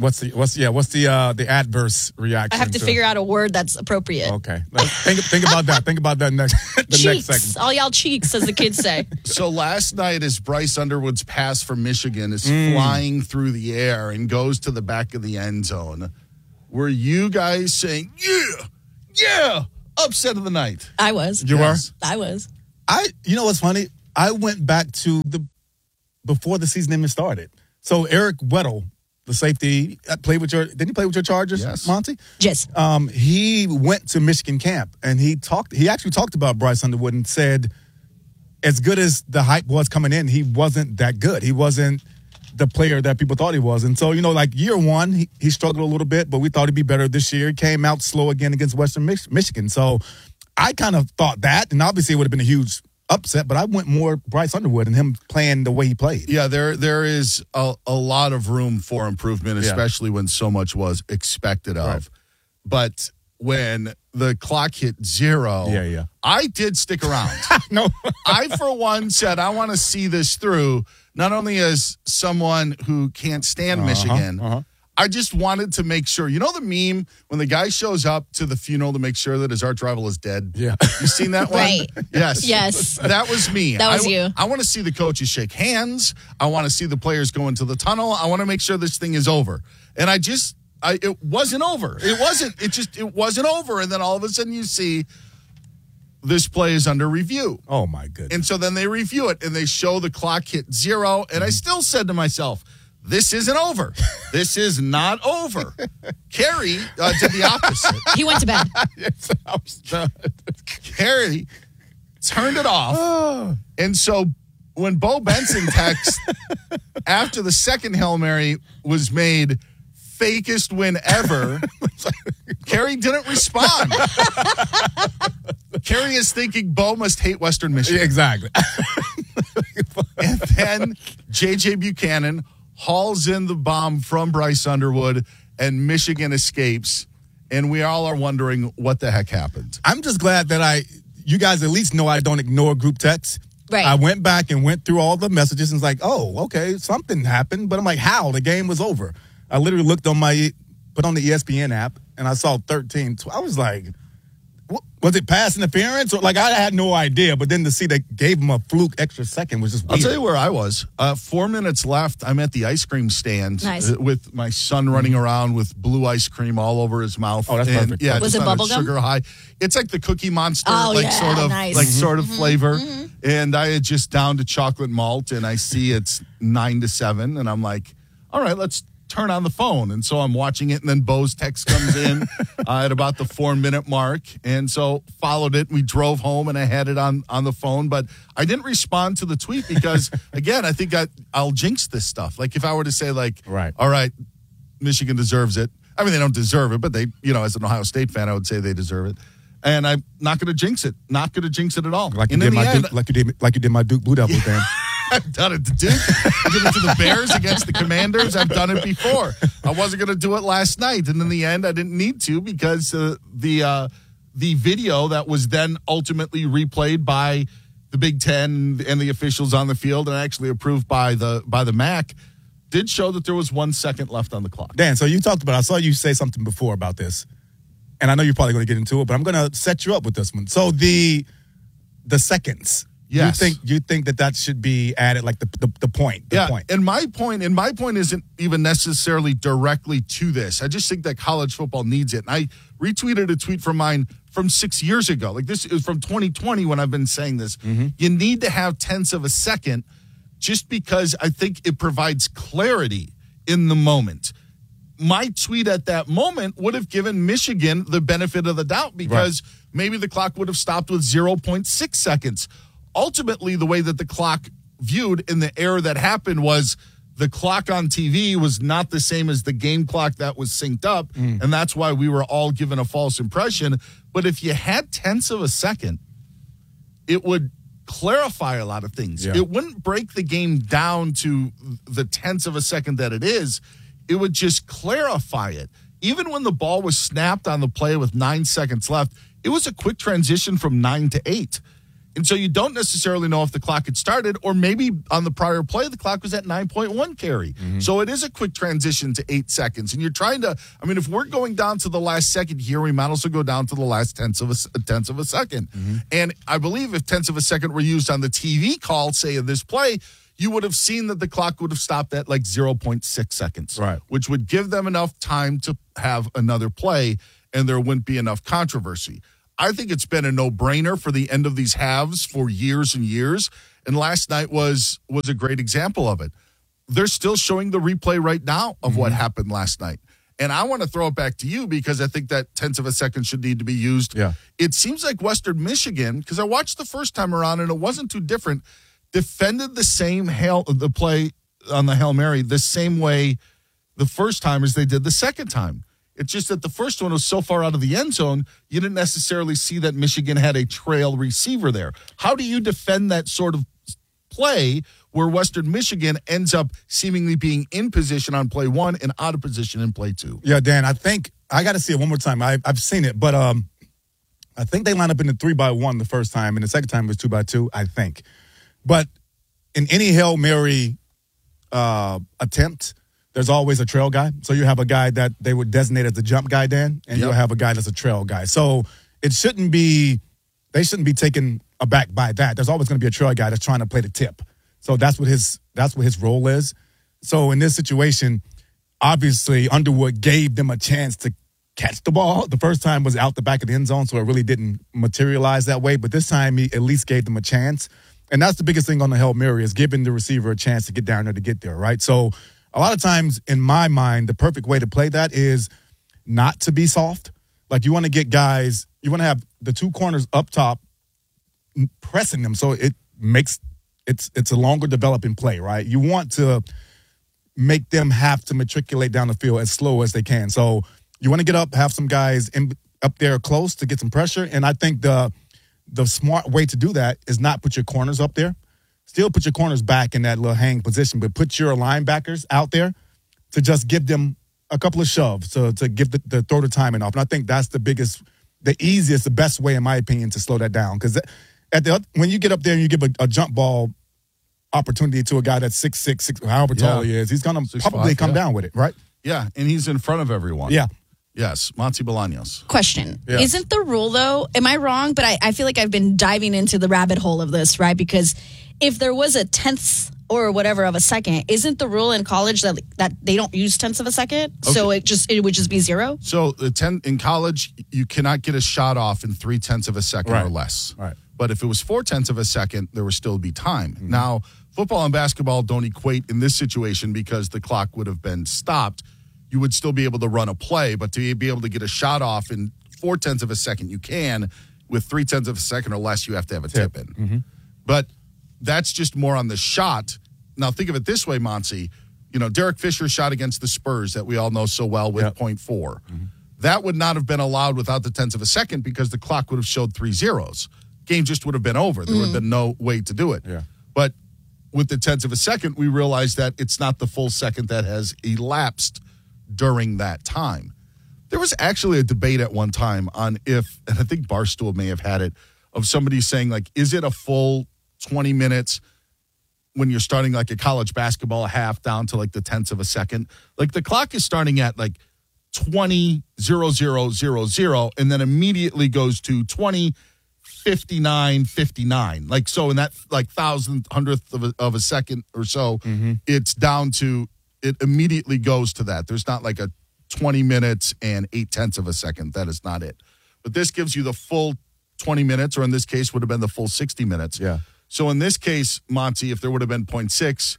[SPEAKER 22] What's the what's yeah what's the uh, the adverse reaction?
[SPEAKER 20] I have to, to figure out a word that's appropriate.
[SPEAKER 22] Okay, think think about that. Think about that next the
[SPEAKER 20] cheeks,
[SPEAKER 22] next segment.
[SPEAKER 20] All y'all cheeks, as the kids say.
[SPEAKER 21] So last night, as Bryce Underwood's pass for Michigan is
[SPEAKER 22] Mm.
[SPEAKER 21] flying through the air and goes to the back of the end zone, were you guys saying yeah, yeah, upset of the night?
[SPEAKER 20] I was.
[SPEAKER 22] You
[SPEAKER 21] Yes.
[SPEAKER 22] were.
[SPEAKER 20] I was.
[SPEAKER 22] I you know what's funny? I went back to the before the season even started. So Eric Weddle, the safety, uh, played with your. Did he play with your Chargers,
[SPEAKER 21] Yes.
[SPEAKER 22] Monty?
[SPEAKER 20] Yes.
[SPEAKER 22] Um, he went to Michigan camp and he talked. He actually talked about Bryce Underwood and said, as good as the hype was coming in, he wasn't that good. He wasn't the player that people thought he was. And so, you know, like year one, he, he struggled a little bit, but we thought he'd be better this year. He came out slow again against Western Mich- Michigan. So I kind of thought that, and obviously it would have been a huge upset, but I went more Bryce Underwood and him playing the way he played.
[SPEAKER 21] Yeah, there there is a, a lot of room for improvement,
[SPEAKER 22] Yeah.
[SPEAKER 21] especially when so much was expected of.
[SPEAKER 22] Right.
[SPEAKER 21] But when the clock hit zero,
[SPEAKER 22] Yeah, yeah.
[SPEAKER 21] I did stick around.
[SPEAKER 22] No.
[SPEAKER 21] I, for one, said I want to see this through, not only as someone who can't stand
[SPEAKER 22] Uh-huh,
[SPEAKER 21] Michigan,
[SPEAKER 22] uh-huh.
[SPEAKER 21] I just wanted to make sure. You know the meme when the guy shows up to the funeral to make sure that his arch rival is dead?
[SPEAKER 22] Yeah.
[SPEAKER 21] You seen that one?
[SPEAKER 20] Right.
[SPEAKER 21] Yes.
[SPEAKER 20] Yes.
[SPEAKER 21] That was me.
[SPEAKER 20] That was
[SPEAKER 21] I,
[SPEAKER 20] you.
[SPEAKER 21] I want to see the coaches shake hands. I want to see the players go into the tunnel. I want to make sure this thing is over. And I just, I it wasn't over. It wasn't. It just, it wasn't over. And then all of a sudden you see this play is under review.
[SPEAKER 22] Oh, my goodness.
[SPEAKER 21] And so then they review it and they show the clock hit zero. And I still said to myself, this isn't over. This is not over. Carrie uh, did the opposite.
[SPEAKER 20] He went to bed.
[SPEAKER 22] Yes, I was done.
[SPEAKER 21] Carrie turned it off. And so when Bo Benson texts after the second Hail Mary was made, fakest win ever, Carrie didn't respond. Carrie is thinking Bo must hate Western Michigan.
[SPEAKER 22] Yeah, exactly.
[SPEAKER 21] And then J J Buchanan hauls in the bomb from Bryce Underwood, and Michigan escapes. And we all are wondering what the heck happened.
[SPEAKER 22] I'm just glad that I, you guys at least know I don't ignore group texts.
[SPEAKER 20] Right.
[SPEAKER 22] I went back and went through all the messages and was like, oh, okay, something happened. But I'm like, how? The game was over. I literally looked on my, put on the E S P N app, and I saw thirteen. I was like, what, was it pass interference? Or like, I had no idea. But then to see they gave him a fluke extra second was just weird.
[SPEAKER 21] I'll tell you where I was. Uh, four minutes left. I'm at the ice cream stand
[SPEAKER 20] Nice.
[SPEAKER 21] uh, with my son running around with blue ice cream all over his mouth.
[SPEAKER 22] Oh, that's
[SPEAKER 21] and,
[SPEAKER 22] perfect.
[SPEAKER 21] Yeah,
[SPEAKER 20] Was
[SPEAKER 21] just
[SPEAKER 20] it
[SPEAKER 21] on a
[SPEAKER 20] bubble gum?
[SPEAKER 21] sugar high. It's like the Cookie Monster,
[SPEAKER 20] Oh,
[SPEAKER 21] like
[SPEAKER 20] yeah,
[SPEAKER 21] sort of,
[SPEAKER 20] nice.
[SPEAKER 21] like
[SPEAKER 20] Mhm.
[SPEAKER 21] sort of
[SPEAKER 20] Mhm.
[SPEAKER 21] flavor.
[SPEAKER 20] Mhm.
[SPEAKER 21] And I had just downed to chocolate malt, and I see it's nine to seven, and I'm like, all right, let's turn on the phone. And so I'm watching it, and then Bo's text comes in uh, at about the four minute mark. And so followed it. We drove home, and I had it on, on the phone, but I didn't respond to the tweet because, again, I think I, I'll jinx this stuff. Like if I were to say like,
[SPEAKER 22] Right.
[SPEAKER 21] all right, Michigan deserves it. I mean, they don't deserve it, but they, you know, as an Ohio State fan, I would say they deserve it. And I'm not going to jinx it. Not going to jinx it at all.
[SPEAKER 22] Like you
[SPEAKER 21] and
[SPEAKER 22] did
[SPEAKER 21] in the
[SPEAKER 22] my
[SPEAKER 21] end,
[SPEAKER 22] Duke, like you did like you did my Duke Blue Devils game.
[SPEAKER 21] I've done it to Duke. I did it to the Bears against the Commanders. I've done it before. I wasn't going to do it last night, and in the end, I didn't need to because uh, the uh, the video that was then ultimately replayed by the Big Ten and the officials on the field, and actually approved by the by the M A C, did show that there was one second left on the clock.
[SPEAKER 22] Dan, so you talked about, I saw you say something before about this, and I know you're probably going to get into it, but I'm going to set you up with this one. So the the seconds,
[SPEAKER 21] Yes.
[SPEAKER 22] you think you think that that should be added, like the the, the point, the
[SPEAKER 21] yeah,
[SPEAKER 22] point.
[SPEAKER 21] and my point, and my point isn't even necessarily directly to this. I just think that college football needs it. And I retweeted a tweet from mine from six years ago. Like this is from twenty twenty when I've been saying this.
[SPEAKER 22] Mm-hmm.
[SPEAKER 21] You need to have tenths of a second just because I think it provides clarity in the moment. My tweet at that moment would have given Michigan the benefit of the doubt because maybe the clock would have stopped with zero point six seconds. Ultimately, the way that the clock viewed in the error that happened was the clock on T V was not the same as the game clock that was synced up,
[SPEAKER 22] Mm.
[SPEAKER 21] and that's why we were all given a false impression. But if you had tenths of a second, it would clarify a lot of things.
[SPEAKER 22] Yeah.
[SPEAKER 21] It wouldn't break the game down to the tenths of a second that it is. It would just clarify it. Even when the ball was snapped on the play with nine seconds left, it was a quick transition from nine to eight. And so you don't necessarily know if the clock had started, or maybe on the prior play, the clock was at nine point one carry. Mm-hmm. So it is a quick transition to eight seconds. And you're trying to, I mean, if we're going down to the last second here, we might also go down to the last tenths of a, tenths of a second. Mm-hmm. And I believe if tenths of a second were used on the T V call, say in this play, you would have seen that the clock would have stopped at like zero point six seconds,
[SPEAKER 22] right?
[SPEAKER 21] Which would give them enough time to have another play, and there wouldn't be enough controversy. I think it's been a no-brainer for the end of these halves for years and years, and last night was was a great example of it. They're still showing the replay right now of mm-hmm. what happened last night. And I want to throw it back to you because I think that tenths of a second should need to be used.
[SPEAKER 22] Yeah.
[SPEAKER 21] It seems like Western Michigan, because I watched the first time around and it wasn't too different, defended the same hail, the play on the Hail Mary the same way the first time as they did the second time. It's just that the first one was so far out of the end zone, you didn't necessarily see that Michigan had a trail receiver there. How do you defend that sort of play where Western Michigan ends up seemingly being in position on play one and out of position in play two?
[SPEAKER 22] Yeah, Dan, I think I got to see it one more time. I, I've seen it, but um, I think they line up in the three by one the first time, and the second time it was two by two, I think. But in any Hail Mary uh, attempt, there's always a trail guy. So you have a guy that they would designate as the jump guy, Dan, and yep. you'll have a guy that's a trail guy. So it shouldn't be, they shouldn't be taken aback by that. There's always going to be a trail guy that's trying to play the tip. So that's what his that's what his role is. So in this situation, obviously Underwood gave them a chance to catch the ball. The first time was out the back of the end zone, so it really didn't materialize that way. But this time he at least gave them a chance. And that's the biggest thing on the Hail Mary is giving the receiver a chance to get down there to get there, right? So a lot of times, in my mind, the perfect way to play that is not to be soft. Like, you want to get guys, you want to have the two corners up top pressing them so it makes it's it's a longer developing play, right? You want to make them have to matriculate down the field as slow as they can. So you want to get up, have some guys in, up there close to get some pressure. And I think the the smart way to do that is not put your corners up there. Still put your corners back in that little hang position, but put your linebackers out there to just give them a couple of shoves to, to give the, the throw the timing off. And I think that's the biggest, the easiest, the best way, in my opinion, to slow that down. Because at the when you get up there and you give a, a jump ball opportunity to a guy that's six six, six however tall yeah. he is, he's going to probably five, come yeah. down with it, right?
[SPEAKER 21] Yeah, and he's in front of everyone.
[SPEAKER 22] Yeah.
[SPEAKER 21] Yes, Monty Bolaños.
[SPEAKER 20] Question.
[SPEAKER 21] Yeah.
[SPEAKER 20] Isn't the rule, though, am I wrong? But I, I feel like I've been diving into the rabbit hole of this, right? Because if there was a tenth or whatever of a second, isn't the rule in college that that they don't use tenths of a second? Okay. So it just it would just be zero?
[SPEAKER 21] So the ten in college, you cannot get a shot off in three tenths of a second
[SPEAKER 22] right.
[SPEAKER 21] or less.
[SPEAKER 22] Right.
[SPEAKER 21] But if it was four tenths of a second, there would still be time. Mm-hmm. Now, football and basketball don't equate in this situation because the clock would have been stopped. You would still be able to run a play, but to be able to get a shot off in four tenths of a second, you can. With three tenths of a second or less, you have to have a tip, tip in.
[SPEAKER 22] Mm-hmm.
[SPEAKER 21] But that's just more on the shot. Now, think of it this way, Monty. You know, Derek Fisher shot against the Spurs that we all know so well with yep. point four. Mm-hmm. That would not have been allowed without the tenths of a second because the clock would have showed three zeros. Game just would have been over. There mm-hmm. would have been no way to do it.
[SPEAKER 22] Yeah.
[SPEAKER 21] But with the tenths of a second, we realize that it's not the full second that has elapsed during that time. There was actually a debate at one time on if, and I think Barstool may have had it, of somebody saying, like, is it a full twenty minutes when you're starting like a college basketball half down to like the tenths of a second? Like, the clock is starting at like twenty, zero, zero, zero, zero, and then immediately goes to twenty, fifty-nine, fifty-nine. Like, so in that like thousandth, hundredth of a, of a second or so,
[SPEAKER 22] mm-hmm.
[SPEAKER 21] it's down to, it immediately goes to that. There's not like a twenty minutes and eight tenths of a second. That is not it. But this gives you the full twenty minutes, or in this case would have been the full sixty minutes.
[SPEAKER 22] Yeah.
[SPEAKER 21] So in this case, Monty, if there would have been point six,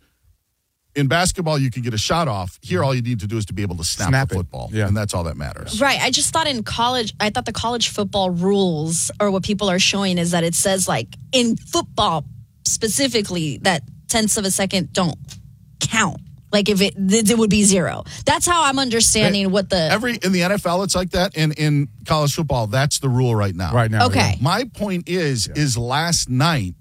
[SPEAKER 21] in basketball you could get a shot off. Here all you need to do is to be able to snap,
[SPEAKER 22] snap
[SPEAKER 21] the football.
[SPEAKER 22] Yeah.
[SPEAKER 21] And that's all that matters.
[SPEAKER 20] Right. I just thought in college, I thought the college football rules, or what people are showing, is that it says, like, in football specifically, that tenths of a second don't count. Like, if it, it would be zero. That's how I'm understanding what the...
[SPEAKER 21] Every in the N F L, it's like that. And in college football, that's the rule right now.
[SPEAKER 22] Right now.
[SPEAKER 20] Okay.
[SPEAKER 21] Yeah. My point is, yeah. is last night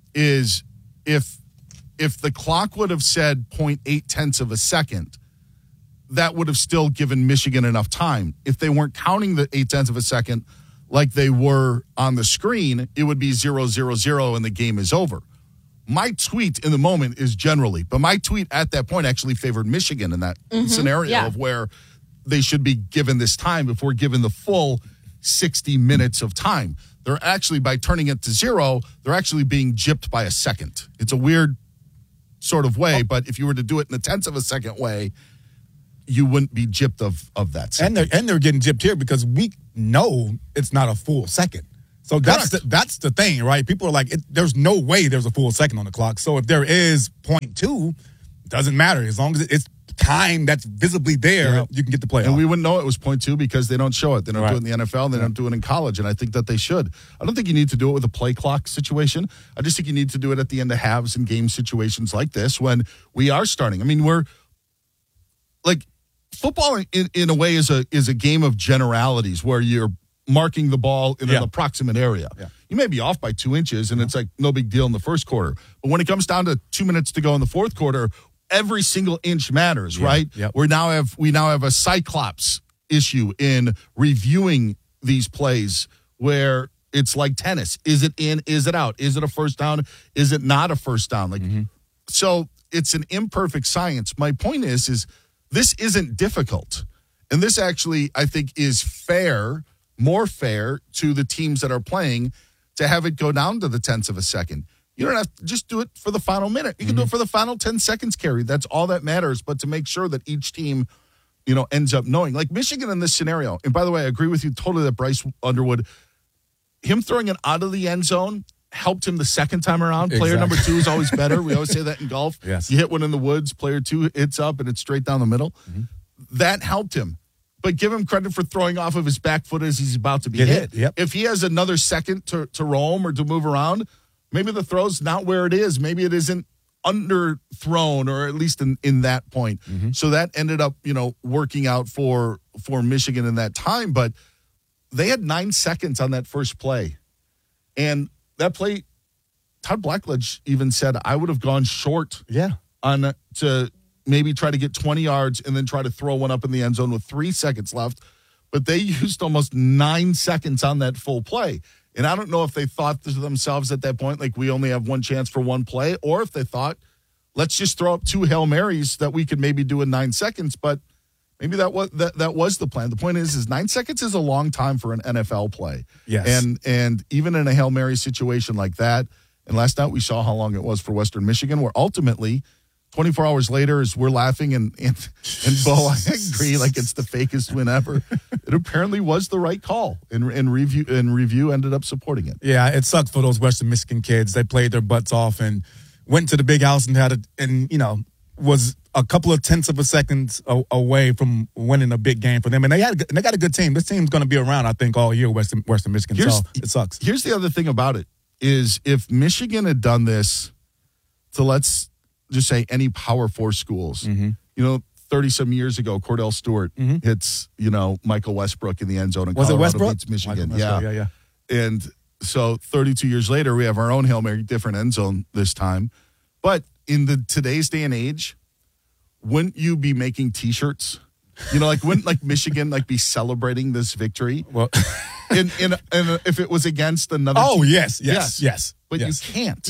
[SPEAKER 21] is if if the clock would have said zero point eight tenths of a second, that would have still given Michigan enough time. If they weren't counting the eight tenths of a second, like they were on the screen, it would be zero, zero, zero, and the game is over. My tweet in the moment is generally, but my tweet at that point actually favored Michigan in that
[SPEAKER 2] Mhm,
[SPEAKER 21] scenario
[SPEAKER 2] yeah.
[SPEAKER 21] of where they should be given this time before given the full sixty minutes of time. They're actually, by turning it to zero, they're actually being gypped by a second. It's a weird sort of way, but if you were to do it in a tenth of a second way, you wouldn't be gypped of, of that second.
[SPEAKER 22] And they're and they're getting gypped here because we know it's not a full second. So that's the, that's the thing, right? People are like, it, there's no way there's a full second on the clock. So if there is point two, doesn't matter as long as it's time that's visibly there.
[SPEAKER 21] Yeah.
[SPEAKER 22] You can get the play.
[SPEAKER 21] And we wouldn't know it was point two because they don't show it. They don't
[SPEAKER 22] Right.
[SPEAKER 21] do it in the N F L, and they don't do it in college, and I think that they should. I don't think you need to do it with a play clock situation. I just think you need to do it at the end of halves and game situations like this when we are starting. I mean, we're like football in, in a way is a is a game of generalities where you're marking the ball in
[SPEAKER 22] Yeah.
[SPEAKER 21] an approximate area.
[SPEAKER 22] Yeah.
[SPEAKER 21] You may be off by two inches, and it's like no big deal in the first quarter. But when it comes down to two minutes to go in the fourth quarter, every single inch matters,
[SPEAKER 22] Yeah.
[SPEAKER 21] right?
[SPEAKER 22] Yep.
[SPEAKER 21] We now have we now have a cyclops issue in reviewing these plays where it's like tennis. Is it in? Is it out? Is it a first down? Is it not a first down? Like so it's an imperfect science. My point is is this isn't difficult. And this actually I think is fair, more fair to the teams that are playing to have it go down to the tenths of a second. You don't have to just do it for the final minute. You can do it for the final ten seconds carry. That's all that matters. But to make sure that each team, you know, ends up knowing. Like Michigan in this scenario, and by the way, I agree with you totally that Bryce Underwood, him throwing it out of the end zone helped him the second time around. Player
[SPEAKER 22] Exactly.
[SPEAKER 21] number two is always better. We always say that in golf.
[SPEAKER 22] Yes.
[SPEAKER 21] You hit one in the woods, player two hits up, and it's straight down the middle. That helped him. But give him credit for throwing off of his back foot as he's about to be
[SPEAKER 22] Get
[SPEAKER 21] hit.
[SPEAKER 22] hit, yep.
[SPEAKER 21] If he has another second to, to roam or to move around, maybe the throw's not where it is. Maybe it isn't underthrown, or at least in, in that point. So that ended up, you know, working out for for Michigan in that time. But they had nine seconds on that first play. And that play, Todd Blackledge even said, I would have gone short
[SPEAKER 22] Yeah.
[SPEAKER 21] on to maybe try to get twenty yards and then try to throw one up in the end zone with three seconds left. But they used almost nine seconds on that full play. And I don't know if they thought to themselves at that point, like, we only have one chance for one play, or if they thought, let's just throw up two Hail Marys that we could maybe do in nine seconds. But maybe that was that, that was the plan. The point is, is nine seconds is a long time for an N F L play.
[SPEAKER 22] Yes.
[SPEAKER 21] And and even in a Hail Mary situation like that, and last night we saw how long it was for Western Michigan, where ultimately twenty-four hours later, as we're laughing, and and, and Bo, I agree, like it's the fakest win ever. It apparently was the right call, and, and review and review ended up supporting it.
[SPEAKER 22] Yeah, it sucked for those Western Michigan kids. They played their butts off and went to the big house and had a, and you know, was a couple of tenths of a second a, away from winning a big game for them. And they had, and they got a good team. This team's going to be around, I think, all year. Western Western Michigan.
[SPEAKER 21] Here's-
[SPEAKER 22] so it sucks.
[SPEAKER 21] Here's the other thing about it is if Michigan had done this to, let's just say, any Power Four schools,
[SPEAKER 22] Mm-hmm.
[SPEAKER 21] you know, thirty some years ago, Cordell Stewart hits, you know, Michael Westbrook in the end zone, and
[SPEAKER 22] Was it
[SPEAKER 21] Colorado
[SPEAKER 22] Westbrook?
[SPEAKER 21] beats Michigan.
[SPEAKER 22] Michael
[SPEAKER 21] Yeah.
[SPEAKER 22] Westbrook, yeah, yeah.
[SPEAKER 21] And so thirty-two years later, we have our own Hail Mary, different end zone this time. But in the today's day and age, wouldn't you be making T-shirts? You know, like wouldn't like Michigan like be celebrating this victory?
[SPEAKER 22] Well,
[SPEAKER 21] in in, in if it was against another.
[SPEAKER 22] Oh,
[SPEAKER 21] team?
[SPEAKER 22] yes, yes, yes,
[SPEAKER 21] But
[SPEAKER 22] yes.
[SPEAKER 21] you can't.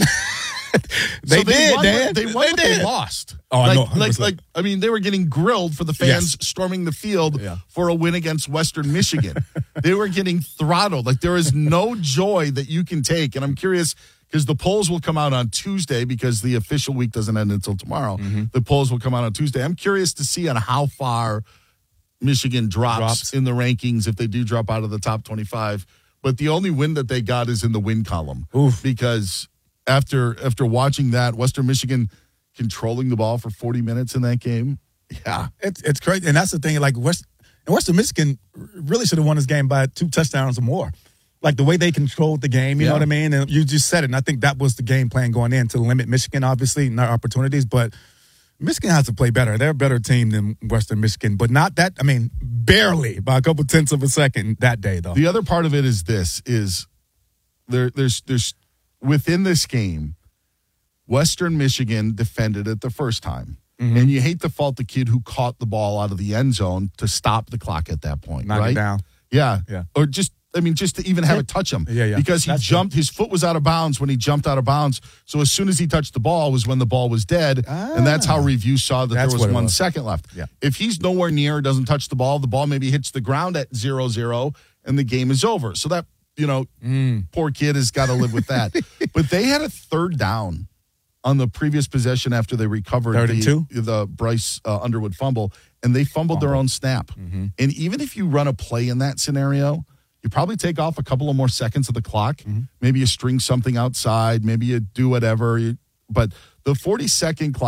[SPEAKER 22] They
[SPEAKER 21] So
[SPEAKER 22] did,
[SPEAKER 21] won,
[SPEAKER 22] Dan.
[SPEAKER 21] They won,
[SPEAKER 22] They
[SPEAKER 21] but they
[SPEAKER 22] did.
[SPEAKER 21] lost.
[SPEAKER 22] Oh, I
[SPEAKER 21] like,
[SPEAKER 22] know, one hundred
[SPEAKER 21] like,
[SPEAKER 22] percent.
[SPEAKER 21] like, I mean, they were getting grilled for the fans
[SPEAKER 22] Yes.
[SPEAKER 21] storming the field
[SPEAKER 22] Yeah.
[SPEAKER 21] for a win against Western Michigan. They were getting throttled. Like, there is no joy that you can take. And I'm curious, because the polls will come out on Tuesday, because the official week doesn't end until tomorrow.
[SPEAKER 22] Mm-hmm.
[SPEAKER 21] The polls will come out on Tuesday. I'm curious to see on how far Michigan drops,
[SPEAKER 22] Drops.
[SPEAKER 21] in the rankings if they do drop out of the top twenty-five. But the only win that they got is in the win column.
[SPEAKER 22] Oof.
[SPEAKER 21] Because after after watching that, Western Michigan controlling the ball for forty minutes in that game, yeah.
[SPEAKER 22] It's it's crazy, and that's the thing. Like West and Western Michigan really should have won this game by two touchdowns or more. Like the way they controlled the game, you
[SPEAKER 21] Yeah.
[SPEAKER 22] know what I mean? And you just said it. And I think that was the game plan going in to limit Michigan, obviously, not opportunities. But Michigan has to play better. They're a better team than Western Michigan, but not that. I mean, barely by a couple tenths of a second that day, though.
[SPEAKER 21] The other part of it is this: is there there's there's within this game, Western Michigan defended it the first time.
[SPEAKER 22] Mm-hmm.
[SPEAKER 21] And you hate to fault the kid who caught the ball out of the end zone to stop the clock at that point,
[SPEAKER 22] Knock it
[SPEAKER 21] right?
[SPEAKER 22] down.
[SPEAKER 21] Yeah.
[SPEAKER 22] Yeah.
[SPEAKER 21] Or just I mean, just to even have it touch him.
[SPEAKER 22] Yeah, yeah.
[SPEAKER 21] Because he
[SPEAKER 22] That's
[SPEAKER 21] jumped, his foot was out of bounds when he jumped out of bounds. So as soon as he touched the ball was when the ball was dead.
[SPEAKER 22] Ah.
[SPEAKER 21] And that's how review saw that
[SPEAKER 22] That's
[SPEAKER 21] there
[SPEAKER 22] what
[SPEAKER 21] was
[SPEAKER 22] it
[SPEAKER 21] one
[SPEAKER 22] was.
[SPEAKER 21] second left.
[SPEAKER 22] Yeah.
[SPEAKER 21] If he's nowhere near, doesn't touch the ball, the ball maybe hits the ground at zero zero, and the game is over. So that, you know,
[SPEAKER 22] Mm.
[SPEAKER 21] poor kid has got to live with that. But they had a third down on the previous possession after they recovered
[SPEAKER 22] Third and
[SPEAKER 21] the,
[SPEAKER 22] two?
[SPEAKER 21] the Bryce uh, Underwood fumble, and they fumbled their own snap.
[SPEAKER 22] Mm-hmm.
[SPEAKER 21] And even if you run a play in that scenario, you probably take off a couple of more seconds of the clock.
[SPEAKER 22] Mm-hmm.
[SPEAKER 21] Maybe you string something outside. Maybe you do whatever. You, but the forty-second clock.